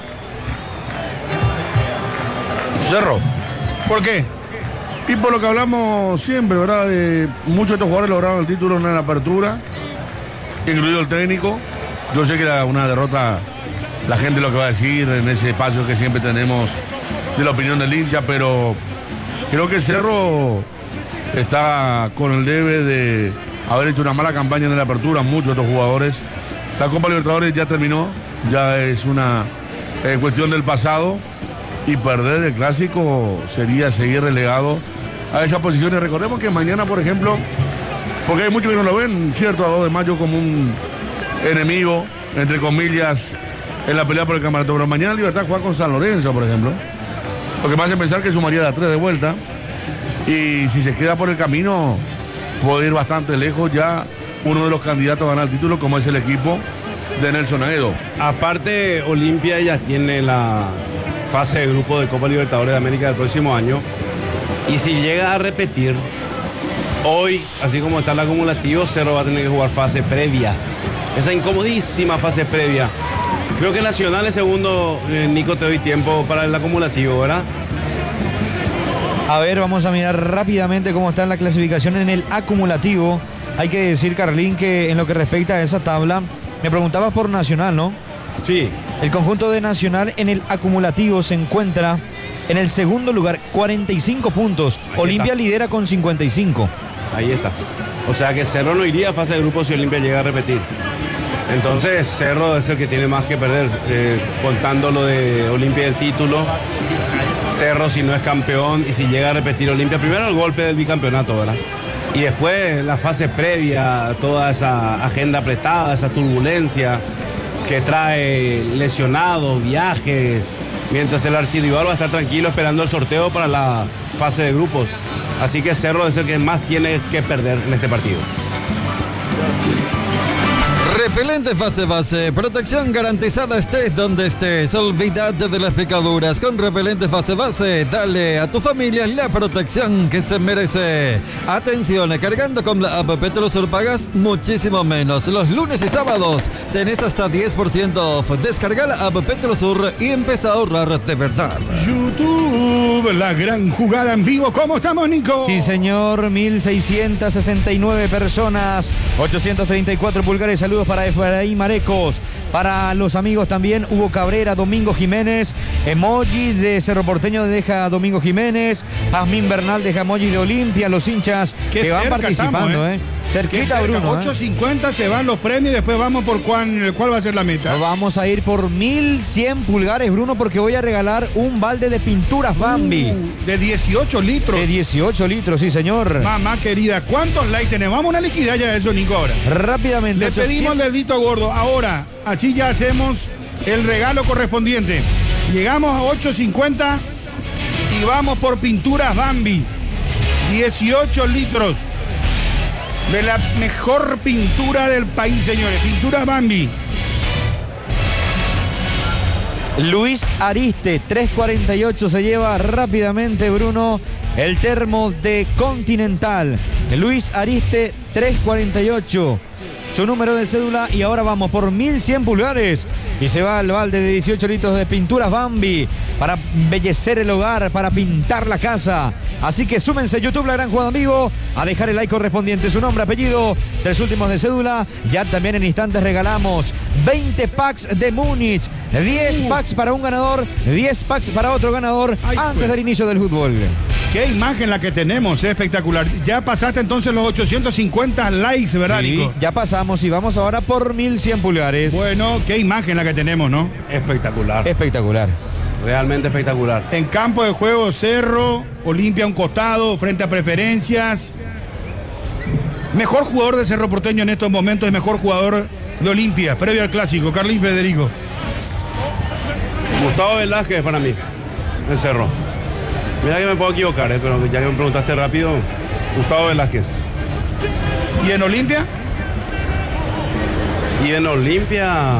Cerro. ¿Por qué? Y por lo que hablamos siempre, ¿verdad? De muchos de estos jugadores lograron el título en la apertura, incluido el técnico. Yo sé que era una derrota, la gente lo que va a decir en ese espacio que siempre tenemos de la opinión del hincha, pero creo que Cerro está con el debe de haber hecho una mala campaña en la apertura, muchos de estos jugadores. La Copa Libertadores ya terminó, ya es una eh, cuestión del pasado, y perder el clásico sería seguir relegado a esas posiciones. Recordemos que mañana, por ejemplo, porque hay muchos que no lo ven, cierto, a dos de mayo como un enemigo, entre comillas, en la pelea por el campeonato, pero mañana Libertad juega con San Lorenzo, por ejemplo, lo que me hace pensar que sumaría de a tres de vuelta, y si se queda por el camino puede ir bastante lejos ya uno de los candidatos a ganar el título, como es el equipo de Nelson Aedo. Aparte, Olimpia ya tiene la fase de grupo de Copa Libertadores de América del próximo año, y si llega a repetir hoy, así como está el acumulativo, Cerro va a tener que jugar fase previa, esa incomodísima fase previa. Creo que Nacional es segundo. eh, Nico, te doy tiempo para el acumulativo, ¿verdad? A ver, vamos a mirar rápidamente cómo está la clasificación en el acumulativo. Hay que decir, Carlín, que en lo que respecta a esa tabla, me preguntabas por Nacional, ¿no? Sí. El conjunto de Nacional en el acumulativo se encuentra en el segundo lugar, cuarenta y cinco puntos. Ahí Olimpia está. Lidera con cincuenta y cinco. Ahí está. O sea que Cerro no iría a fase de grupo si Olimpia llega a repetir. Entonces Cerro es el que tiene más que perder, eh, contando lo de Olimpia y el título. Cerro, si no es campeón y si llega a repetir Olimpia, primero el golpe del bicampeonato, ¿verdad? Y después la fase previa, toda esa agenda apretada, esa turbulencia que trae lesionados, viajes, mientras el archirrival va a estar tranquilo esperando el sorteo para la fase de grupos. Así que Cerro es el que más tiene que perder en este partido. Repelente fase base, protección garantizada estés donde estés. Olvídate de las picaduras. Con Repelente fase base, dale a tu familia la protección que se merece. Atención, cargando con la app Petrosur pagas muchísimo menos. Los lunes y sábados tenés hasta diez por ciento off. Descarga la app Petrosur y empieza a ahorrar de verdad. YouTube, la gran jugada en vivo. ¿Cómo estamos, Nico? Sí, señor, mil seiscientas sesenta y nueve personas, ochocientos treinta y cuatro pulgares. Saludos para Efraín Marecos, para los amigos también Hugo Cabrera, Domingo Jiménez, emoji de Cerro Porteño deja Domingo Jiménez, Jazmín Bernal deja emoji de Olimpia, los hinchas Qué que van participando, estamos, ¿eh? ¿eh? Cerquita, Bruno. ocho cincuenta ¿eh? Se van los premios y después vamos por cuál, cuál va a ser la meta. Vamos a ir por mil cien pulgares, Bruno, porque voy a regalar un balde de pinturas Bambi. Uh, de dieciocho litros. De dieciocho litros, sí, señor. Mamá querida, ¿cuántos likes tenemos? Vamos a una liquidez ya de eso, Nico, ahora. Rápidamente. Le ochocientos... pedimos el dedito gordo. Ahora, así ya hacemos el regalo correspondiente. Llegamos a ocho cincuenta y vamos por pinturas Bambi. dieciocho litros. De la mejor pintura del país, señores. Pinturas Bambi. Luis Ariste, tres cuarenta y ocho, se lleva rápidamente, Bruno, el termo de Continental. Luis Ariste, tres cuarenta y ocho. Su número de cédula y ahora vamos por mil cien pulgares y se va al balde de dieciocho litros de pinturas Bambi para embellecer el hogar, para pintar la casa. Así que súmense YouTube La Gran Jugada en Vivo a dejar el like correspondiente, su nombre, apellido, tres últimos de cédula. Ya también en instantes regalamos veinte packs de Múnich, diez packs para un ganador, diez packs para otro ganador. Ay, antes pues. del inicio del fútbol. Qué imagen la que tenemos, es espectacular. Ya pasaste entonces los ochocientos cincuenta likes, ¿verdad, sí, Nico? Ya pasamos y vamos ahora por mil cien pulgares. Bueno, qué imagen la que tenemos, ¿no? Espectacular. Espectacular. Realmente espectacular. En campo de juego, Cerro, Olimpia a un costado, frente a Preferencias. Mejor jugador de Cerro Porteño en estos momentos y mejor jugador de Olimpia, previo al clásico, Carlín Federico. Gustavo Velázquez para mí, en Cerro. Mira que me puedo equivocar, eh, pero ya que me preguntaste rápido, Gustavo Velázquez. ¿Y en Olimpia? Y en Olimpia,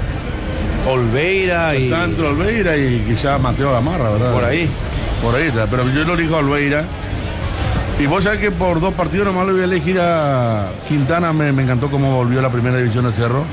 Olveira y... Está entre Olveira y quizás Mateo Gamarra, ¿verdad? Por ahí. Por ahí está, pero yo lo elijo a Olveira. Y vos sabés que por dos partidos nomás le voy a elegir a Quintana, me, me encantó cómo volvió a la primera división de Cerro.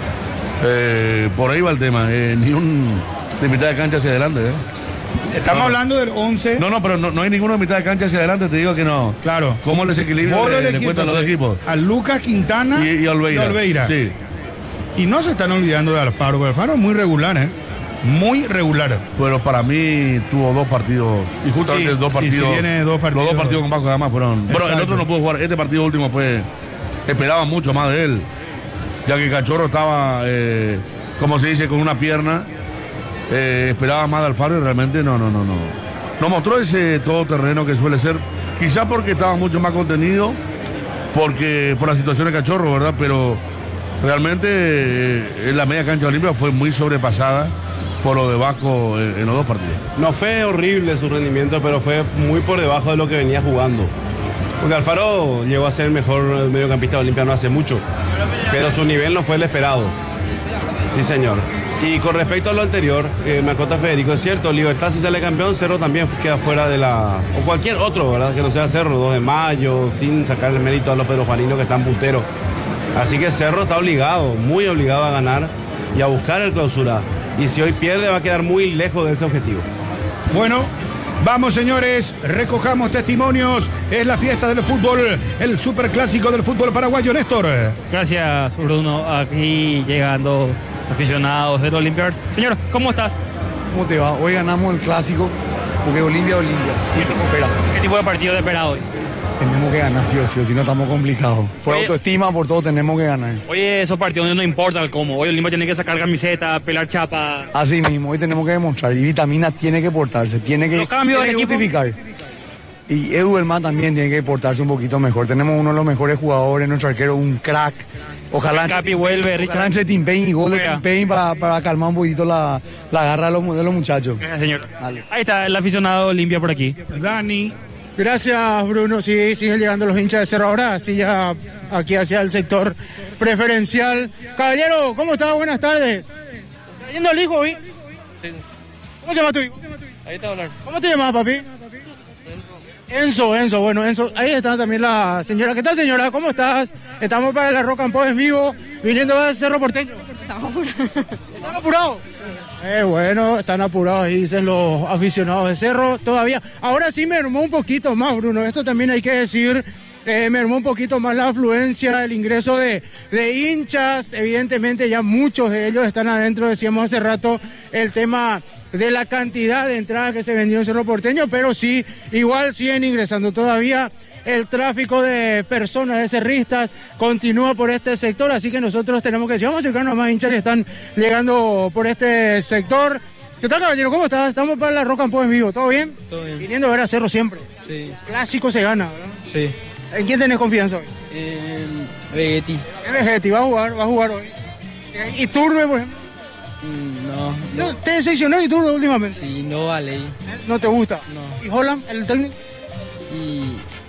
Eh, por ahí va el tema, eh, ni un de mitad de cancha hacia adelante, ¿eh? Estamos no, hablando del once. No, no, pero no, no hay ninguno de mitad de cancha hacia adelante, te digo que no. Claro. ¿Cómo les equilibra le, le cuentan los dos equipos? A Lucas Quintana y, y Olveira. Y Olveira. Sí. Y no se están olvidando de Alfaro, porque Alfaro es muy regular, ¿eh? Muy regular. Pero para mí tuvo dos partidos. Y justamente sí, dos partidos. Sí, sí, viene dos partidos. Los dos partidos con Vasco da Gama fueron. Bueno, el otro no pudo jugar. Este partido último fue. Esperaba mucho más de él. Ya que Cachorro estaba, eh, como se dice, con una pierna. Eh, esperaba más de Alfaro y realmente no, no, no, no. No mostró ese todoterreno que suele ser. Quizá porque estaba mucho más contenido. Porque por la situación de Cachorro, ¿verdad? Pero realmente eh, en la media cancha de Olimpia fue muy sobrepasada por lo de Vasco en, en los dos partidos. No fue horrible su rendimiento, pero fue muy por debajo de lo que venía jugando. Porque Alfaro llegó a ser el mejor mediocampista de Olimpia no hace mucho, pero su nivel no fue el esperado. Sí, señor. Y con respecto a lo anterior, eh, me acota Federico, es cierto, Libertad si sale campeón, Cerro también queda fuera de la... O cualquier otro, ¿verdad? Que no sea Cerro, dos de mayo, sin sacar el mérito a los Pedro Juaninos que están punteros. Así que Cerro está obligado, muy obligado a ganar y a buscar el clausura. Y si hoy pierde va a quedar muy lejos de ese objetivo. Bueno, vamos señores, recojamos testimonios. Es la fiesta del fútbol, el superclásico del fútbol paraguayo, Néstor. Gracias, Bruno. Aquí llegando aficionados del Olimpia. Señor, ¿cómo estás? ¿Cómo te va? Hoy ganamos el clásico porque Olimpia Olimpia. ¿Qué tipo de partido te espera hoy? Tenemos que ganar, sí o sí, si no estamos complicados. Por Oye, autoestima, por todo, tenemos que ganar. Oye, esos partidos no importa el cómo. Hoy Olimpia tiene que sacar camiseta, pelar chapa. Así mismo, hoy tenemos que demostrar. Y Vitamina tiene que portarse, tiene que, tiene que justificar. Y Edu Belmán también tiene que portarse un poquito mejor. Tenemos uno de los mejores jugadores, nuestro arquero, un crack. Ojalá Capi vuelve, Richard. Ojalá entre Tim Payne y gol de Tim Payne para, para calmar un poquito la, la garra de los, de los muchachos. Gracias, señor. Dale. Ahí está el aficionado Olimpia por aquí. Dani. Gracias, Bruno. Sí, siguen llegando los hinchas de Cerro. Ahora sí ya aquí hacia el sector preferencial. Caballero, ¿cómo está? Buenas tardes. ¿Está yendo el hijo hoy? ¿Cómo se llama tu hijo? Ahí está hablando. ¿Cómo te llamas, papi? Enzo, Enzo, bueno, Enzo, ahí está también la señora. ¿Qué tal, señora? ¿Cómo estás? Estamos para la Rock and Pop en vivo, viniendo al Cerro Porteño. Estamos apurados. ¿Están apurados? Eh, bueno, están apurados ahí, dicen los aficionados de Cerro, todavía. Ahora sí mermó un poquito más, Bruno, esto también hay que decir, eh, mermó un poquito más la afluencia, el ingreso de, de hinchas, evidentemente ya muchos de ellos están adentro, decíamos hace rato, el tema de la cantidad de entradas que se vendió en Cerro Porteño, pero sí, igual siguen ingresando todavía. El tráfico de personas, de cerristas, continúa por este sector, así que nosotros tenemos que decir, vamos a acercarnos a más hinchas que están llegando por este sector. ¿Qué tal, caballero? ¿Cómo estás? Estamos para la Rock and Pop en vivo, ¿todo bien? Todo bien. Viniendo a ver a Cerro siempre. Sí. Clásico se gana, ¿verdad? Sí. ¿En quién tenés confianza hoy? En Vegetti. En Vegetti, va a jugar, va a jugar hoy. ¿Y Turbe, por ejemplo? No, no. ¿Te decepcionó Iturbe últimamente? Sí, no vale. ¿No te gusta? No. ¿Y Holland, el técnico? Y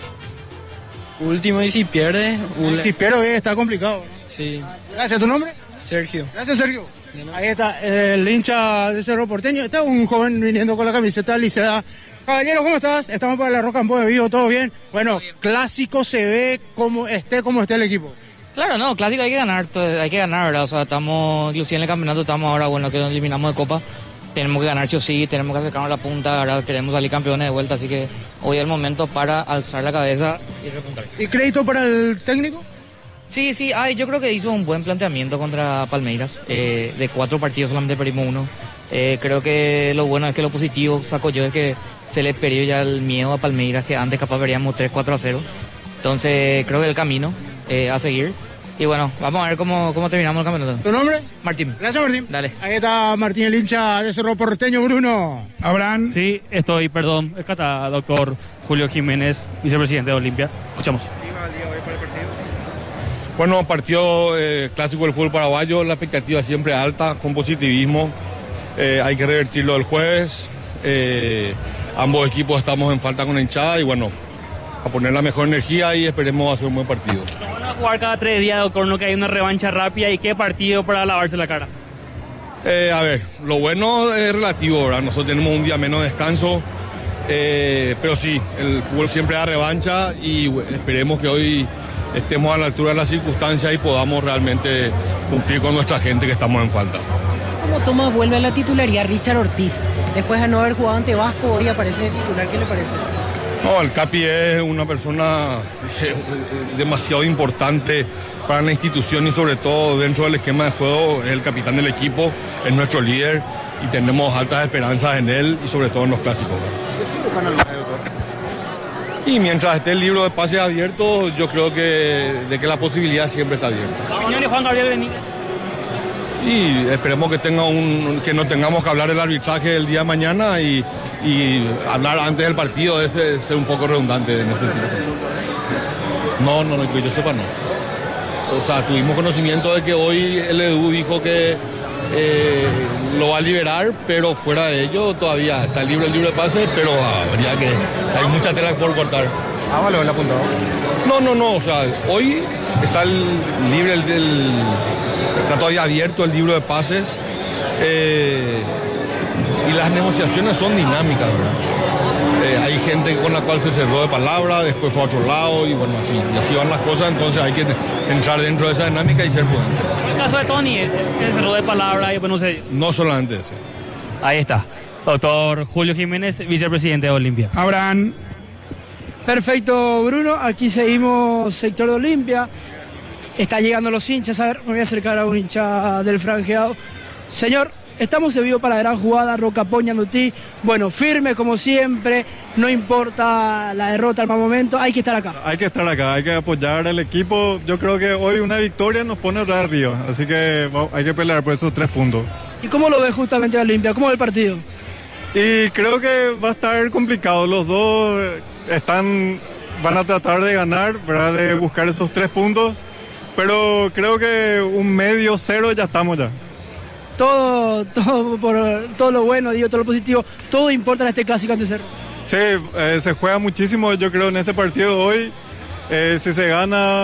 último, y si pierde... Ule... Si pierde está complicado, ¿no? Sí. Gracias, ¿tu nombre? Sergio. Gracias, Sergio. Ahí está el hincha de Cerro Porteño. Está un joven viniendo con la camiseta Licea. Caballero, ¿cómo estás? Estamos para la Rock and Pop de vivo, ¿todo bien? Bueno, bien. Clásico se ve como esté, como esté el equipo. Claro, no, clásico hay que ganar, hay que ganar, ¿verdad? O sea, estamos, inclusive en el campeonato estamos ahora, bueno, que nos eliminamos de Copa. Tenemos que ganar sí o sí, tenemos que acercarnos a la punta, ¿verdad? Queremos salir campeones de vuelta, así que hoy es el momento para alzar la cabeza y repuntar. ¿Y crédito para el técnico? Sí, sí, ay, yo creo que hizo un buen planteamiento contra Palmeiras. Eh, de cuatro partidos solamente perdimos uno. Eh, creo que lo bueno es que lo positivo saco yo es que se le perdió ya el miedo a Palmeiras, que antes capaz veríamos tres cuatro a cero. Entonces creo que el camino eh, a seguir. Y bueno, vamos a ver cómo, cómo terminamos el campeonato. ¿Tu nombre? Martín. Gracias, Martín. Dale. Ahí está Martín, el hincha de Cerro Porteño, Bruno. Abraham. Sí, estoy, perdón, es Cata, doctor Julio Jiménez, vicepresidente de Olimpia. Escuchamos. Bueno, partido eh, clásico del fútbol paraguayo, la expectativa siempre alta, con positivismo. Eh, hay que revertirlo el jueves. Eh, ambos equipos estamos en falta con la hinchada y bueno, a poner la mejor energía y esperemos hacer un buen partido. Lo bueno es jugar cada tres días, doctor, no que hay una revancha rápida. ¿Y qué partido para lavarse la cara? Eh, a ver, lo bueno es relativo, ¿verdad? Nosotros tenemos un día menos de descanso, eh, pero sí, el fútbol siempre da revancha y bueno, esperemos que hoy estemos a la altura de las circunstancias y podamos realmente cumplir con nuestra gente que estamos en falta. ¿Cómo toma vuelve a la titularidad Richard Ortiz? Después de no haber jugado ante Vasco, hoy aparece el titular, ¿qué le parece? No, el Capi es una persona demasiado importante para la institución y sobre todo dentro del esquema de juego, es el capitán del equipo, es nuestro líder y tenemos altas esperanzas en él y sobre todo en los clásicos. Y mientras esté el libro de pases abierto, yo creo que, de que la posibilidad siempre está abierta. Señor Juan Gabriel Benítez. Y esperemos que, tenga un, que no tengamos que hablar del arbitraje el día de mañana y, y hablar antes del partido es ser un poco redundante en ese sentido. No, no, no, que yo sepa no. O sea, tuvimos conocimiento de que hoy el Edu dijo que eh, lo va a liberar, pero fuera de ello todavía está libre el libro de pases, pero habría que, hay mucha tela por cortar. Ah, vale, lo apuntado. No, no, no, o sea, hoy está el, libre el, el está todavía abierto el libro de pases eh, y las negociaciones son dinámicas, ¿verdad? Eh, hay gente con la cual se cerró de palabra, después fue a otro lado y bueno, así, y así van las cosas, entonces hay que entrar dentro de esa dinámica y ser prudente. En el caso de Tony, que cerró de palabra y después no se... No solamente ese. Ahí está, doctor Julio Jiménez, vicepresidente de Olimpia. Abraham. Perfecto, Bruno. Aquí seguimos sector de Olimpia. Está llegando los hinchas. A ver, me voy a acercar a un hincha del franjeado. Señor, estamos en vivo para la gran jugada, Roca Poñandutí. Bueno, firme como siempre. No importa la derrota al mal momento. Hay que estar acá. Hay que estar acá, hay que apoyar al equipo. Yo creo que hoy una victoria nos pone arriba. Así que hay que pelear por esos tres puntos. ¿Y cómo lo ve justamente Olimpia? ¿Cómo ve el partido? Y creo que va a estar complicado. Los dos están, van a tratar de ganar, ¿verdad? De buscar esos tres puntos. Pero creo que un medio cero ya estamos ya. Todo, todo, por, todo lo bueno, digo, todo lo positivo, todo importa en este clásico ante Cerro. Sí, eh, se juega muchísimo, yo creo, en este partido hoy. Eh, si se gana,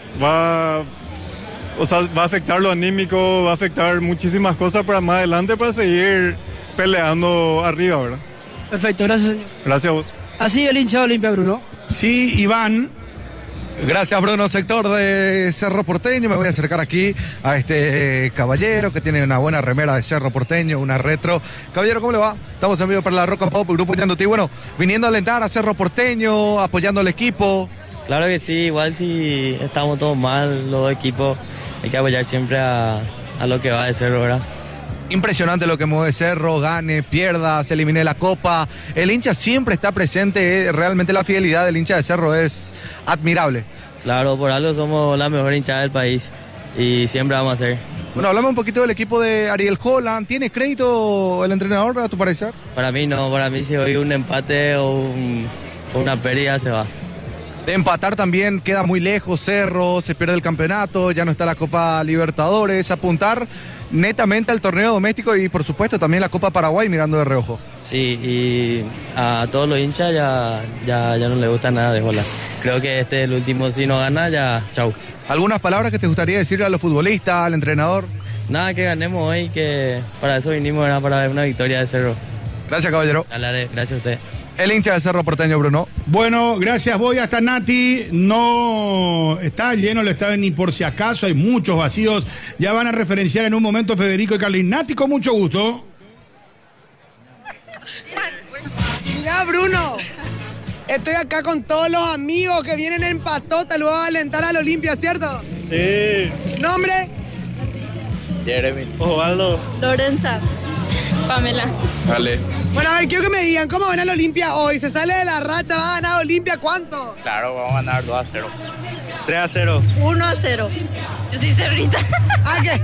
va, o sea, va a afectar lo anímico, va a afectar muchísimas cosas para más adelante para seguir peleando arriba, ¿verdad? Perfecto, gracias, señor. Gracias a vos. Así el hincha de Olimpia, Bruno. Sí, Iván. Gracias, Bruno, sector de Cerro Porteño. Me voy a acercar aquí a este eh, caballero que tiene una buena remera de Cerro Porteño, una retro. Caballero, ¿cómo le va? Estamos en vivo para la Roca Pop, Grupo Ñandutí. Bueno, viniendo a alentar a Cerro Porteño, apoyando al equipo. Claro que sí, igual si estamos todos mal, los equipos, hay que apoyar siempre a, a lo que va de Cerro, ¿verdad? Impresionante lo que mueve Cerro, gane, pierda, se elimine la copa. El hincha siempre está presente, eh, realmente la fidelidad del hincha de Cerro es admirable. Claro, por algo somos la mejor hinchada del país y siempre vamos a ser. Bueno, hablamos un poquito del equipo de Ariel Holland. ¿Tiene crédito el entrenador, a tu parecer? Para mí no, para mí si hoy un empate o, un, o una pérdida se va. De empatar también queda muy lejos Cerro, se pierde el campeonato, ya no está la Copa Libertadores, apuntar netamente al torneo doméstico y por supuesto también la Copa Paraguay mirando de reojo. Sí, y a todos los hinchas ya, ya, ya no les gusta nada de Holland. Creo que este es el último, si no gana ya, chau. ¿Algunas palabras que te gustaría decirle a los futbolistas, al entrenador? Nada, que ganemos hoy, que para eso vinimos, ¿verdad? Para ver una victoria de Cerro. Gracias, caballero. Dale, dale, gracias a usted. El hincha de Cerro Porteño, Bruno. Bueno, gracias. Voy hasta Nati. No está lleno el estadio ni por si acaso. Hay muchos vacíos. Ya van a referenciar en un momento Federico y Carlin. Nati, con mucho gusto. Mira, Bruno. Estoy acá con todos los amigos que vienen en patota. Luego a alentar al Olimpia, ¿cierto? Sí. ¿Nombre? Jeremy. Osvaldo. Lorenza. Pamela. Vale. Bueno, a ver, quiero que me digan, ¿cómo ven al Olimpia hoy? ¿Se sale de la racha? ¿Va a ganar Olimpia cuánto? Claro, vamos a ganar dos a cero. tres a cero. uno a cero. Yo soy cerrita. ¿Ah, qué?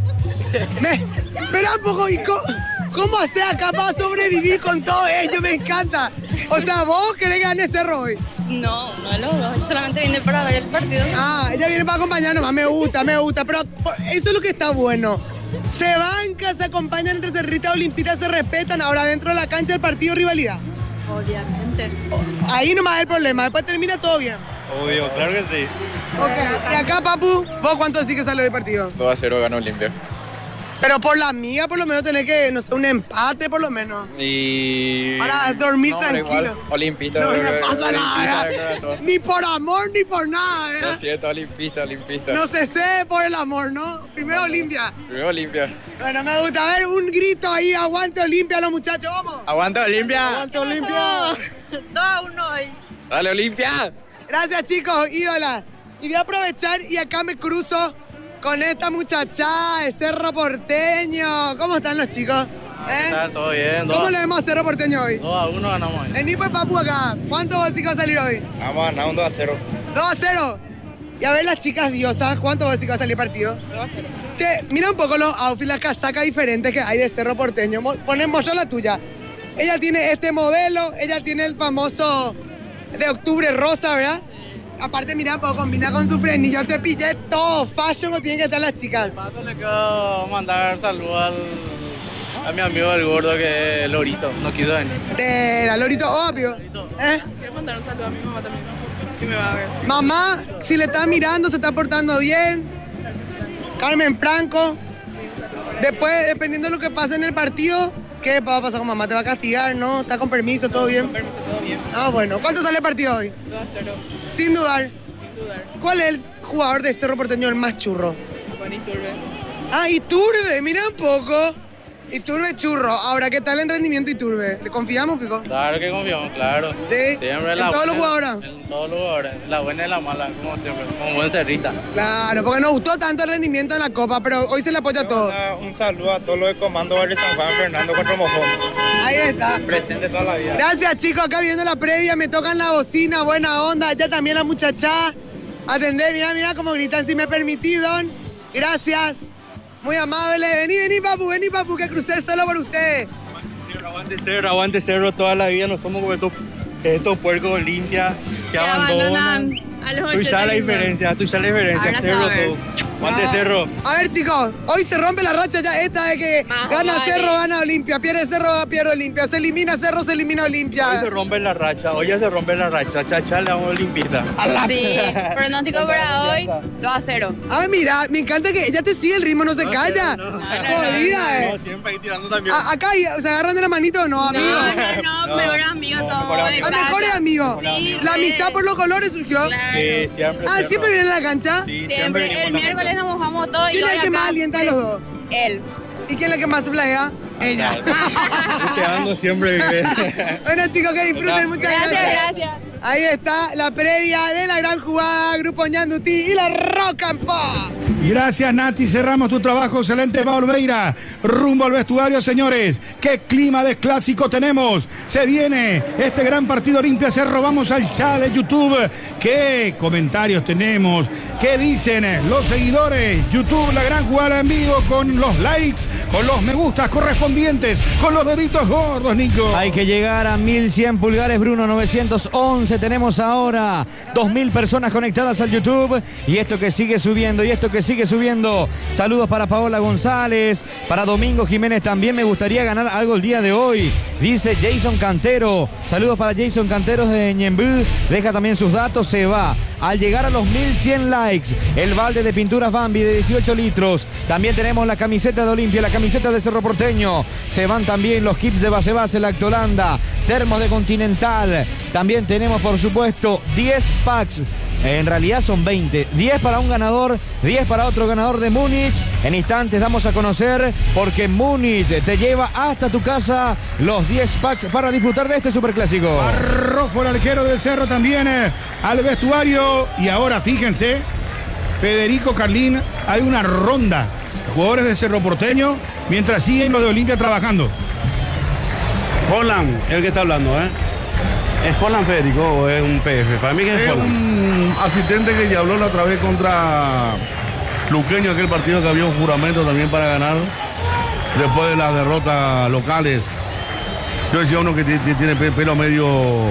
Me, espera un poco, ¿y cómo, cómo hacer acá para sobrevivir con todo ello? Me encanta. O sea, ¿vos querés que gane Cerro hoy? No, no lo dos. Yo solamente vine para ver el partido. Ah, ella viene para acompañar nomás. Me gusta, me gusta. Pero eso es lo que está bueno. Se banca, se acompañan entre Cerrita y Olimpita, se respetan. Ahora dentro de la cancha del partido rivalidad. Obviamente. Ahí nomás es el problema. Después termina todo bien. Obvio, claro que sí. Ok. Y acá, papu, ¿vos cuánto decís que sale del partido? dos a cero ganó Olimpia. Pero por la mía, por lo menos, tenés que, no sé, un empate, por lo menos. Y... Para dormir no, tranquilo. Olimpista. No me pasa nada. Olimpista, Ni por amor, ni por nada. ¿eh? Lo siento, Olimpista, Olimpista. No se sé por el amor, ¿no? Primero bueno, Olimpia. Primero Olimpia. Bueno, me gusta. A ver, un grito ahí. Aguante Olimpia, los muchachos, vamos. Aguante Olimpia. Aguante Olimpia. dos a uno hoy. Dale, Olimpia. Gracias, chicos, ídola. Y voy a aprovechar y acá me cruzo con esta muchachada de Cerro Porteño. ¿Cómo están los chicos? ¿Eh? Está todo bien. ¿Cómo le vemos a Cerro Porteño hoy? dos a uno ganamos hoy. Vení pues, papu, acá. ¿Cuánto vos decís que va a salir hoy? Vamos a ganar un dos a cero. dos a cero. Y a ver las chicas diosas, ¿cuánto vos decís que va a salir partido? dos a cero. Che, mira un poco los outfits, las casacas diferentes que hay de Cerro Porteño. Ponemos yo la tuya. Ella tiene este modelo, ella tiene el famoso de octubre rosa, ¿verdad? Aparte, mira, puedo combinar con su frenillo. Te pillé todo. Fashion como tienen que estar las chicas. Paso le quiero mandar saludos al, a mi amigo el gordo que es Lorito. No quiso venir. Era Lorito, obvio. ¿Eh? Quiero mandar un saludo a mi mamá también. Que me va a ver. Mamá, si le está mirando, se está portando bien. Carmen Franco. Después, dependiendo de lo que pase en el partido, ¿qué va a pasar con mamá? ¿Te va a castigar? ¿No? ¿Está con permiso? ¿Todo bien? Con permiso, todo bien. Ah, bueno. ¿Cuánto sale el partido hoy? dos a cero. Sin dudar. Sin dudar. ¿Cuál es el jugador de Cerro Porteño el más churro? Juan Iturbe. Ah, Iturbe, mira un poco. Iturbe churro. Ahora, ¿qué tal el rendimiento Iturbe? ¿Le confiamos, Pico? Claro que confiamos, claro. ¿Sí? Siempre ¿En la todos buena, los jugadores? En todos los jugadores. La buena y la mala, como siempre. Como buen cerrita. Claro, porque nos gustó tanto el rendimiento en la Copa, pero hoy se le apoya a todos. Un saludo a todos los de Comando Barrio San Juan, Fernando Cuatro Mojón. Ahí está. Presente toda la vida. Gracias, chicos. Acá viendo la previa, me tocan la bocina, buena onda. Allá también la muchacha. Atendé, mira, mira cómo gritan, si me permitís, don. Gracias. Muy amable. Vení, vení, papu, vení, papu, que crucé solo por ustedes. Aguante Cerro, aguante Cerro toda la vida. No somos como estos, estos puercos limpias que, que abandonan. abandonan a los Tú sabes la diferencia, tú sabes la diferencia. Ahora Cerro todo. Aguante Cerro. A ver, chicos, hoy se rompe la racha ya esta de que gana vale. Cerro, gana Olimpia, pierde Cerro, pierde Olimpia, se elimina Cerro, se elimina Olimpia. Hoy se rompe la racha, hoy ya se rompe la racha, chacha, le vamos a Olimpista. Sí, pronóstico para hoy, dos a cero. Ah, mira, me encanta que ella te sigue el ritmo, no se calla. Jodida, eh. No, siempre ahí tirando también. A- Acá se agarran de la manito o no, amigos. No, no, mejores amigos somos. de ¿A casa. mejores amigos? Sí, La re. amistad por los colores surgió. Sí, siempre. Ah, ¿siempre vienen a la cancha? Sí, Siempre, el miércoles nos mojamos todos y ¿Quién es hoy el que acá- más alienta a los dos? Él. ¿Y quién es el que más se plaguea? Ella. Quedando siempre. Bueno, chicos, que disfruten. Muchas gracias. Gracias, gracias. Ahí está la previa de la gran jugada, Grupo Ñandutí y la Rock and Pop. Gracias, Nati. Cerramos tu trabajo. Excelente, Pablo Veira. Rumbo al vestuario, señores. ¿Qué clima de clásico tenemos? Se viene este gran partido Olimpia Cerro. Vamos al chat de YouTube. ¿Qué comentarios tenemos? ¿Qué dicen los seguidores? YouTube, la gran jugada en vivo con los likes, con los me gustas correspondientes, con los deditos gordos, Nico. Hay que llegar a mil cien pulgares, Bruno. novecientos once tenemos ahora. dos mil personas conectadas al YouTube. Y esto que sigue subiendo, y esto que sigue subiendo. Saludos para Paola González, para Domingo Jiménez también. Me gustaría ganar algo el día de hoy, dice Jason Cantero. Saludos para Jason Cantero de Ñembú. Deja también sus datos, se va. Al llegar a los mil cien likes, el balde de pinturas Bambi de dieciocho litros. También tenemos la camiseta de Olimpia, la camiseta de Cerro Porteño. Se van también los kits de base base, Lactolanda, termos de Continental. También tenemos, por supuesto, diez packs. En realidad son veinte. diez para un ganador, diez para otro ganador de Múnich. En instantes damos a conocer porque Múnich te lleva hasta tu casa los diez packs para disfrutar de este superclásico. Arrofo, el arquero del Cerro, también eh, al vestuario. Y ahora fíjense, Federico Carlín, hay una ronda. Jugadores de Cerro Porteño, mientras siguen los de Olimpia trabajando. Holland, el que está hablando, ¿eh? ¿Es Holland Federico o es un P F? Para mí que es, Es Holland. un asistente que ya habló la otra vez contra Luqueño, aquel partido que había un juramento también para ganar después de las derrotas locales. Yo decía uno que tiene, tiene pelo medio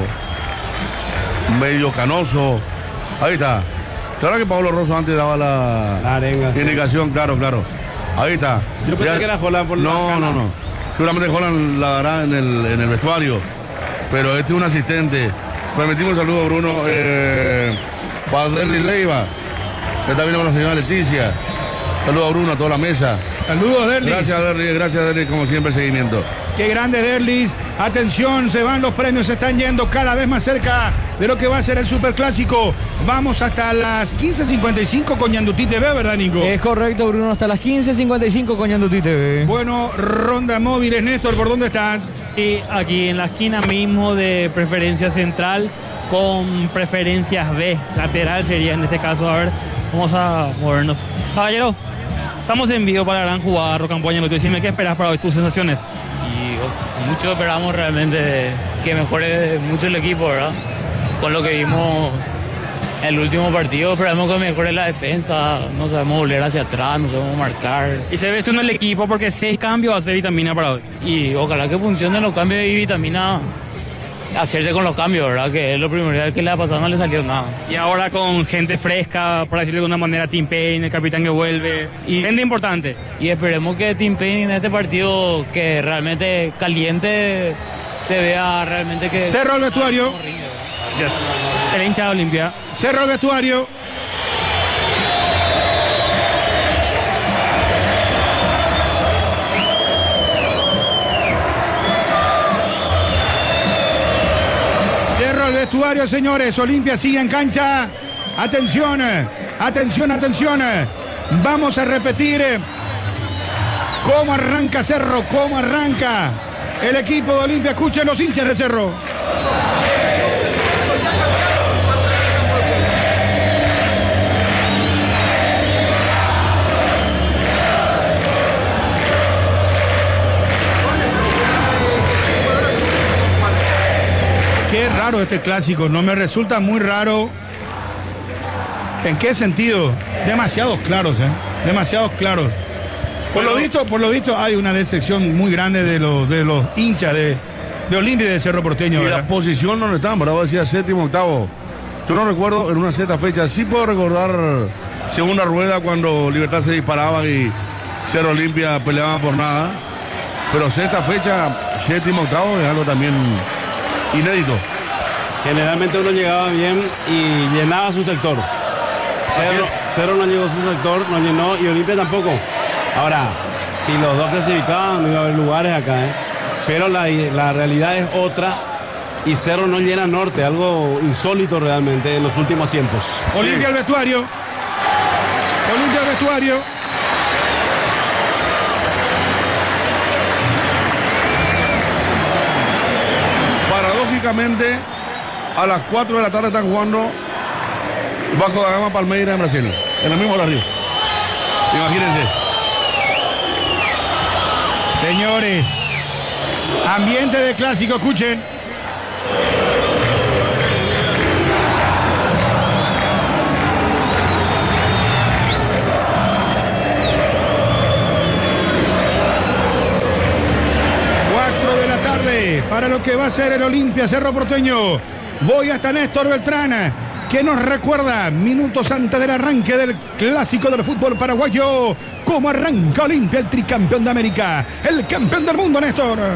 medio canoso. Ahí está. Claro que Pablo Rosso antes daba la, La arenga, sí. indicación, claro, claro. Ahí está. Yo pensé Ya- que era Holland por la No, cana. no, no. Seguramente Holland la dará en el, en el vestuario. Pero este es un asistente. Permitimos un saludo a Bruno eh, para Derry Leiva, que está viendo con la señora Leticia. Saludos a Bruno, a toda la mesa. Saludos, Derlis. Gracias, Derry, gracias, Derry, como siempre, el seguimiento. Qué grande, Derlis. Atención, se van los premios, se están yendo cada vez más cerca de lo que va a ser el superclásico. Vamos hasta las quince cincuenta y cinco con Ñandutí T V, ¿verdad, Nico? Es correcto, Bruno, hasta las quince cincuenta y cinco con Ñandutí T V. Bueno, ronda móviles, Néstor, ¿por dónde estás? Y aquí en la esquina mismo de preferencia central con preferencias B, lateral sería en este caso. A ver, vamos a movernos. Caballero, estamos en vivo para la gran jugada, Rocampoña. Decime qué esperas para hoy, tus sensaciones. Y mucho esperamos realmente que mejore mucho el equipo, ¿verdad? Con lo que vimos en el último partido, esperamos que mejore la defensa, no sabemos volver hacia atrás, no sabemos marcar. Y se ve eso en el equipo porque seis cambios va a ser vitamina para hoy. Y ojalá que funcionen los cambios y vitamina, acierte con los cambios, ¿verdad? Que es lo primordial que le ha pasado, no le salió nada. Y ahora con gente fresca, por decirlo de alguna manera, Tim Payne, el capitán que vuelve, y gente importante. Y esperemos que Tim Payne en este partido, que realmente caliente, se vea realmente que... Cerro el vestuario. El hincha de Olimpia. Cerro el vestuario. Cerro el vestuario, señores. Olimpia sigue en cancha. Atención, atención, atención. Vamos a repetir cómo arranca Cerro, cómo arranca el equipo de Olimpia. Escuchen los hinchas de Cerro. Qué raro este clásico, no me resulta muy raro. ¿En qué sentido? Demasiados claros, ¿eh? Demasiados claros. Por lo visto, por lo visto hay una decepción muy grande de los de los hinchas de, de Olimpia y de Cerro Porteño, Y ¿verdad? la posición donde están, bravo, decía séptimo, octavo. Yo no recuerdo en una cierta fecha, sí puedo recordar segunda rueda cuando Libertad se disparaba y Cerro Olimpia peleaba por nada. Pero sexta fecha, séptimo, octavo, es algo también inédito. Generalmente uno llegaba bien y llenaba su sector. Cerro, Cerro no llegó a su sector, no llenó y Olimpia tampoco. Ahora, si los dos clasificaban, no iba a haber lugares acá, ¿eh? Pero la, la realidad es otra y Cerro no llena norte, algo insólito realmente en los últimos tiempos. Olimpia al vestuario. Olimpia al vestuario. Paradójicamente, a las cuatro de la tarde están jugando Vasco da Gama Palmeiras en Brasil, en el mismo horario. Imagínense. Señores, ambiente de clásico, escuchen. Cuatro de la tarde para lo que va a ser el Olimpia Cerro Porteño. Voy hasta Néstor Beltrán, que nos recuerda minutos antes del arranque del clásico del fútbol paraguayo, cómo arranca Olimpia, el tricampeón de América, el campeón del mundo, Néstor.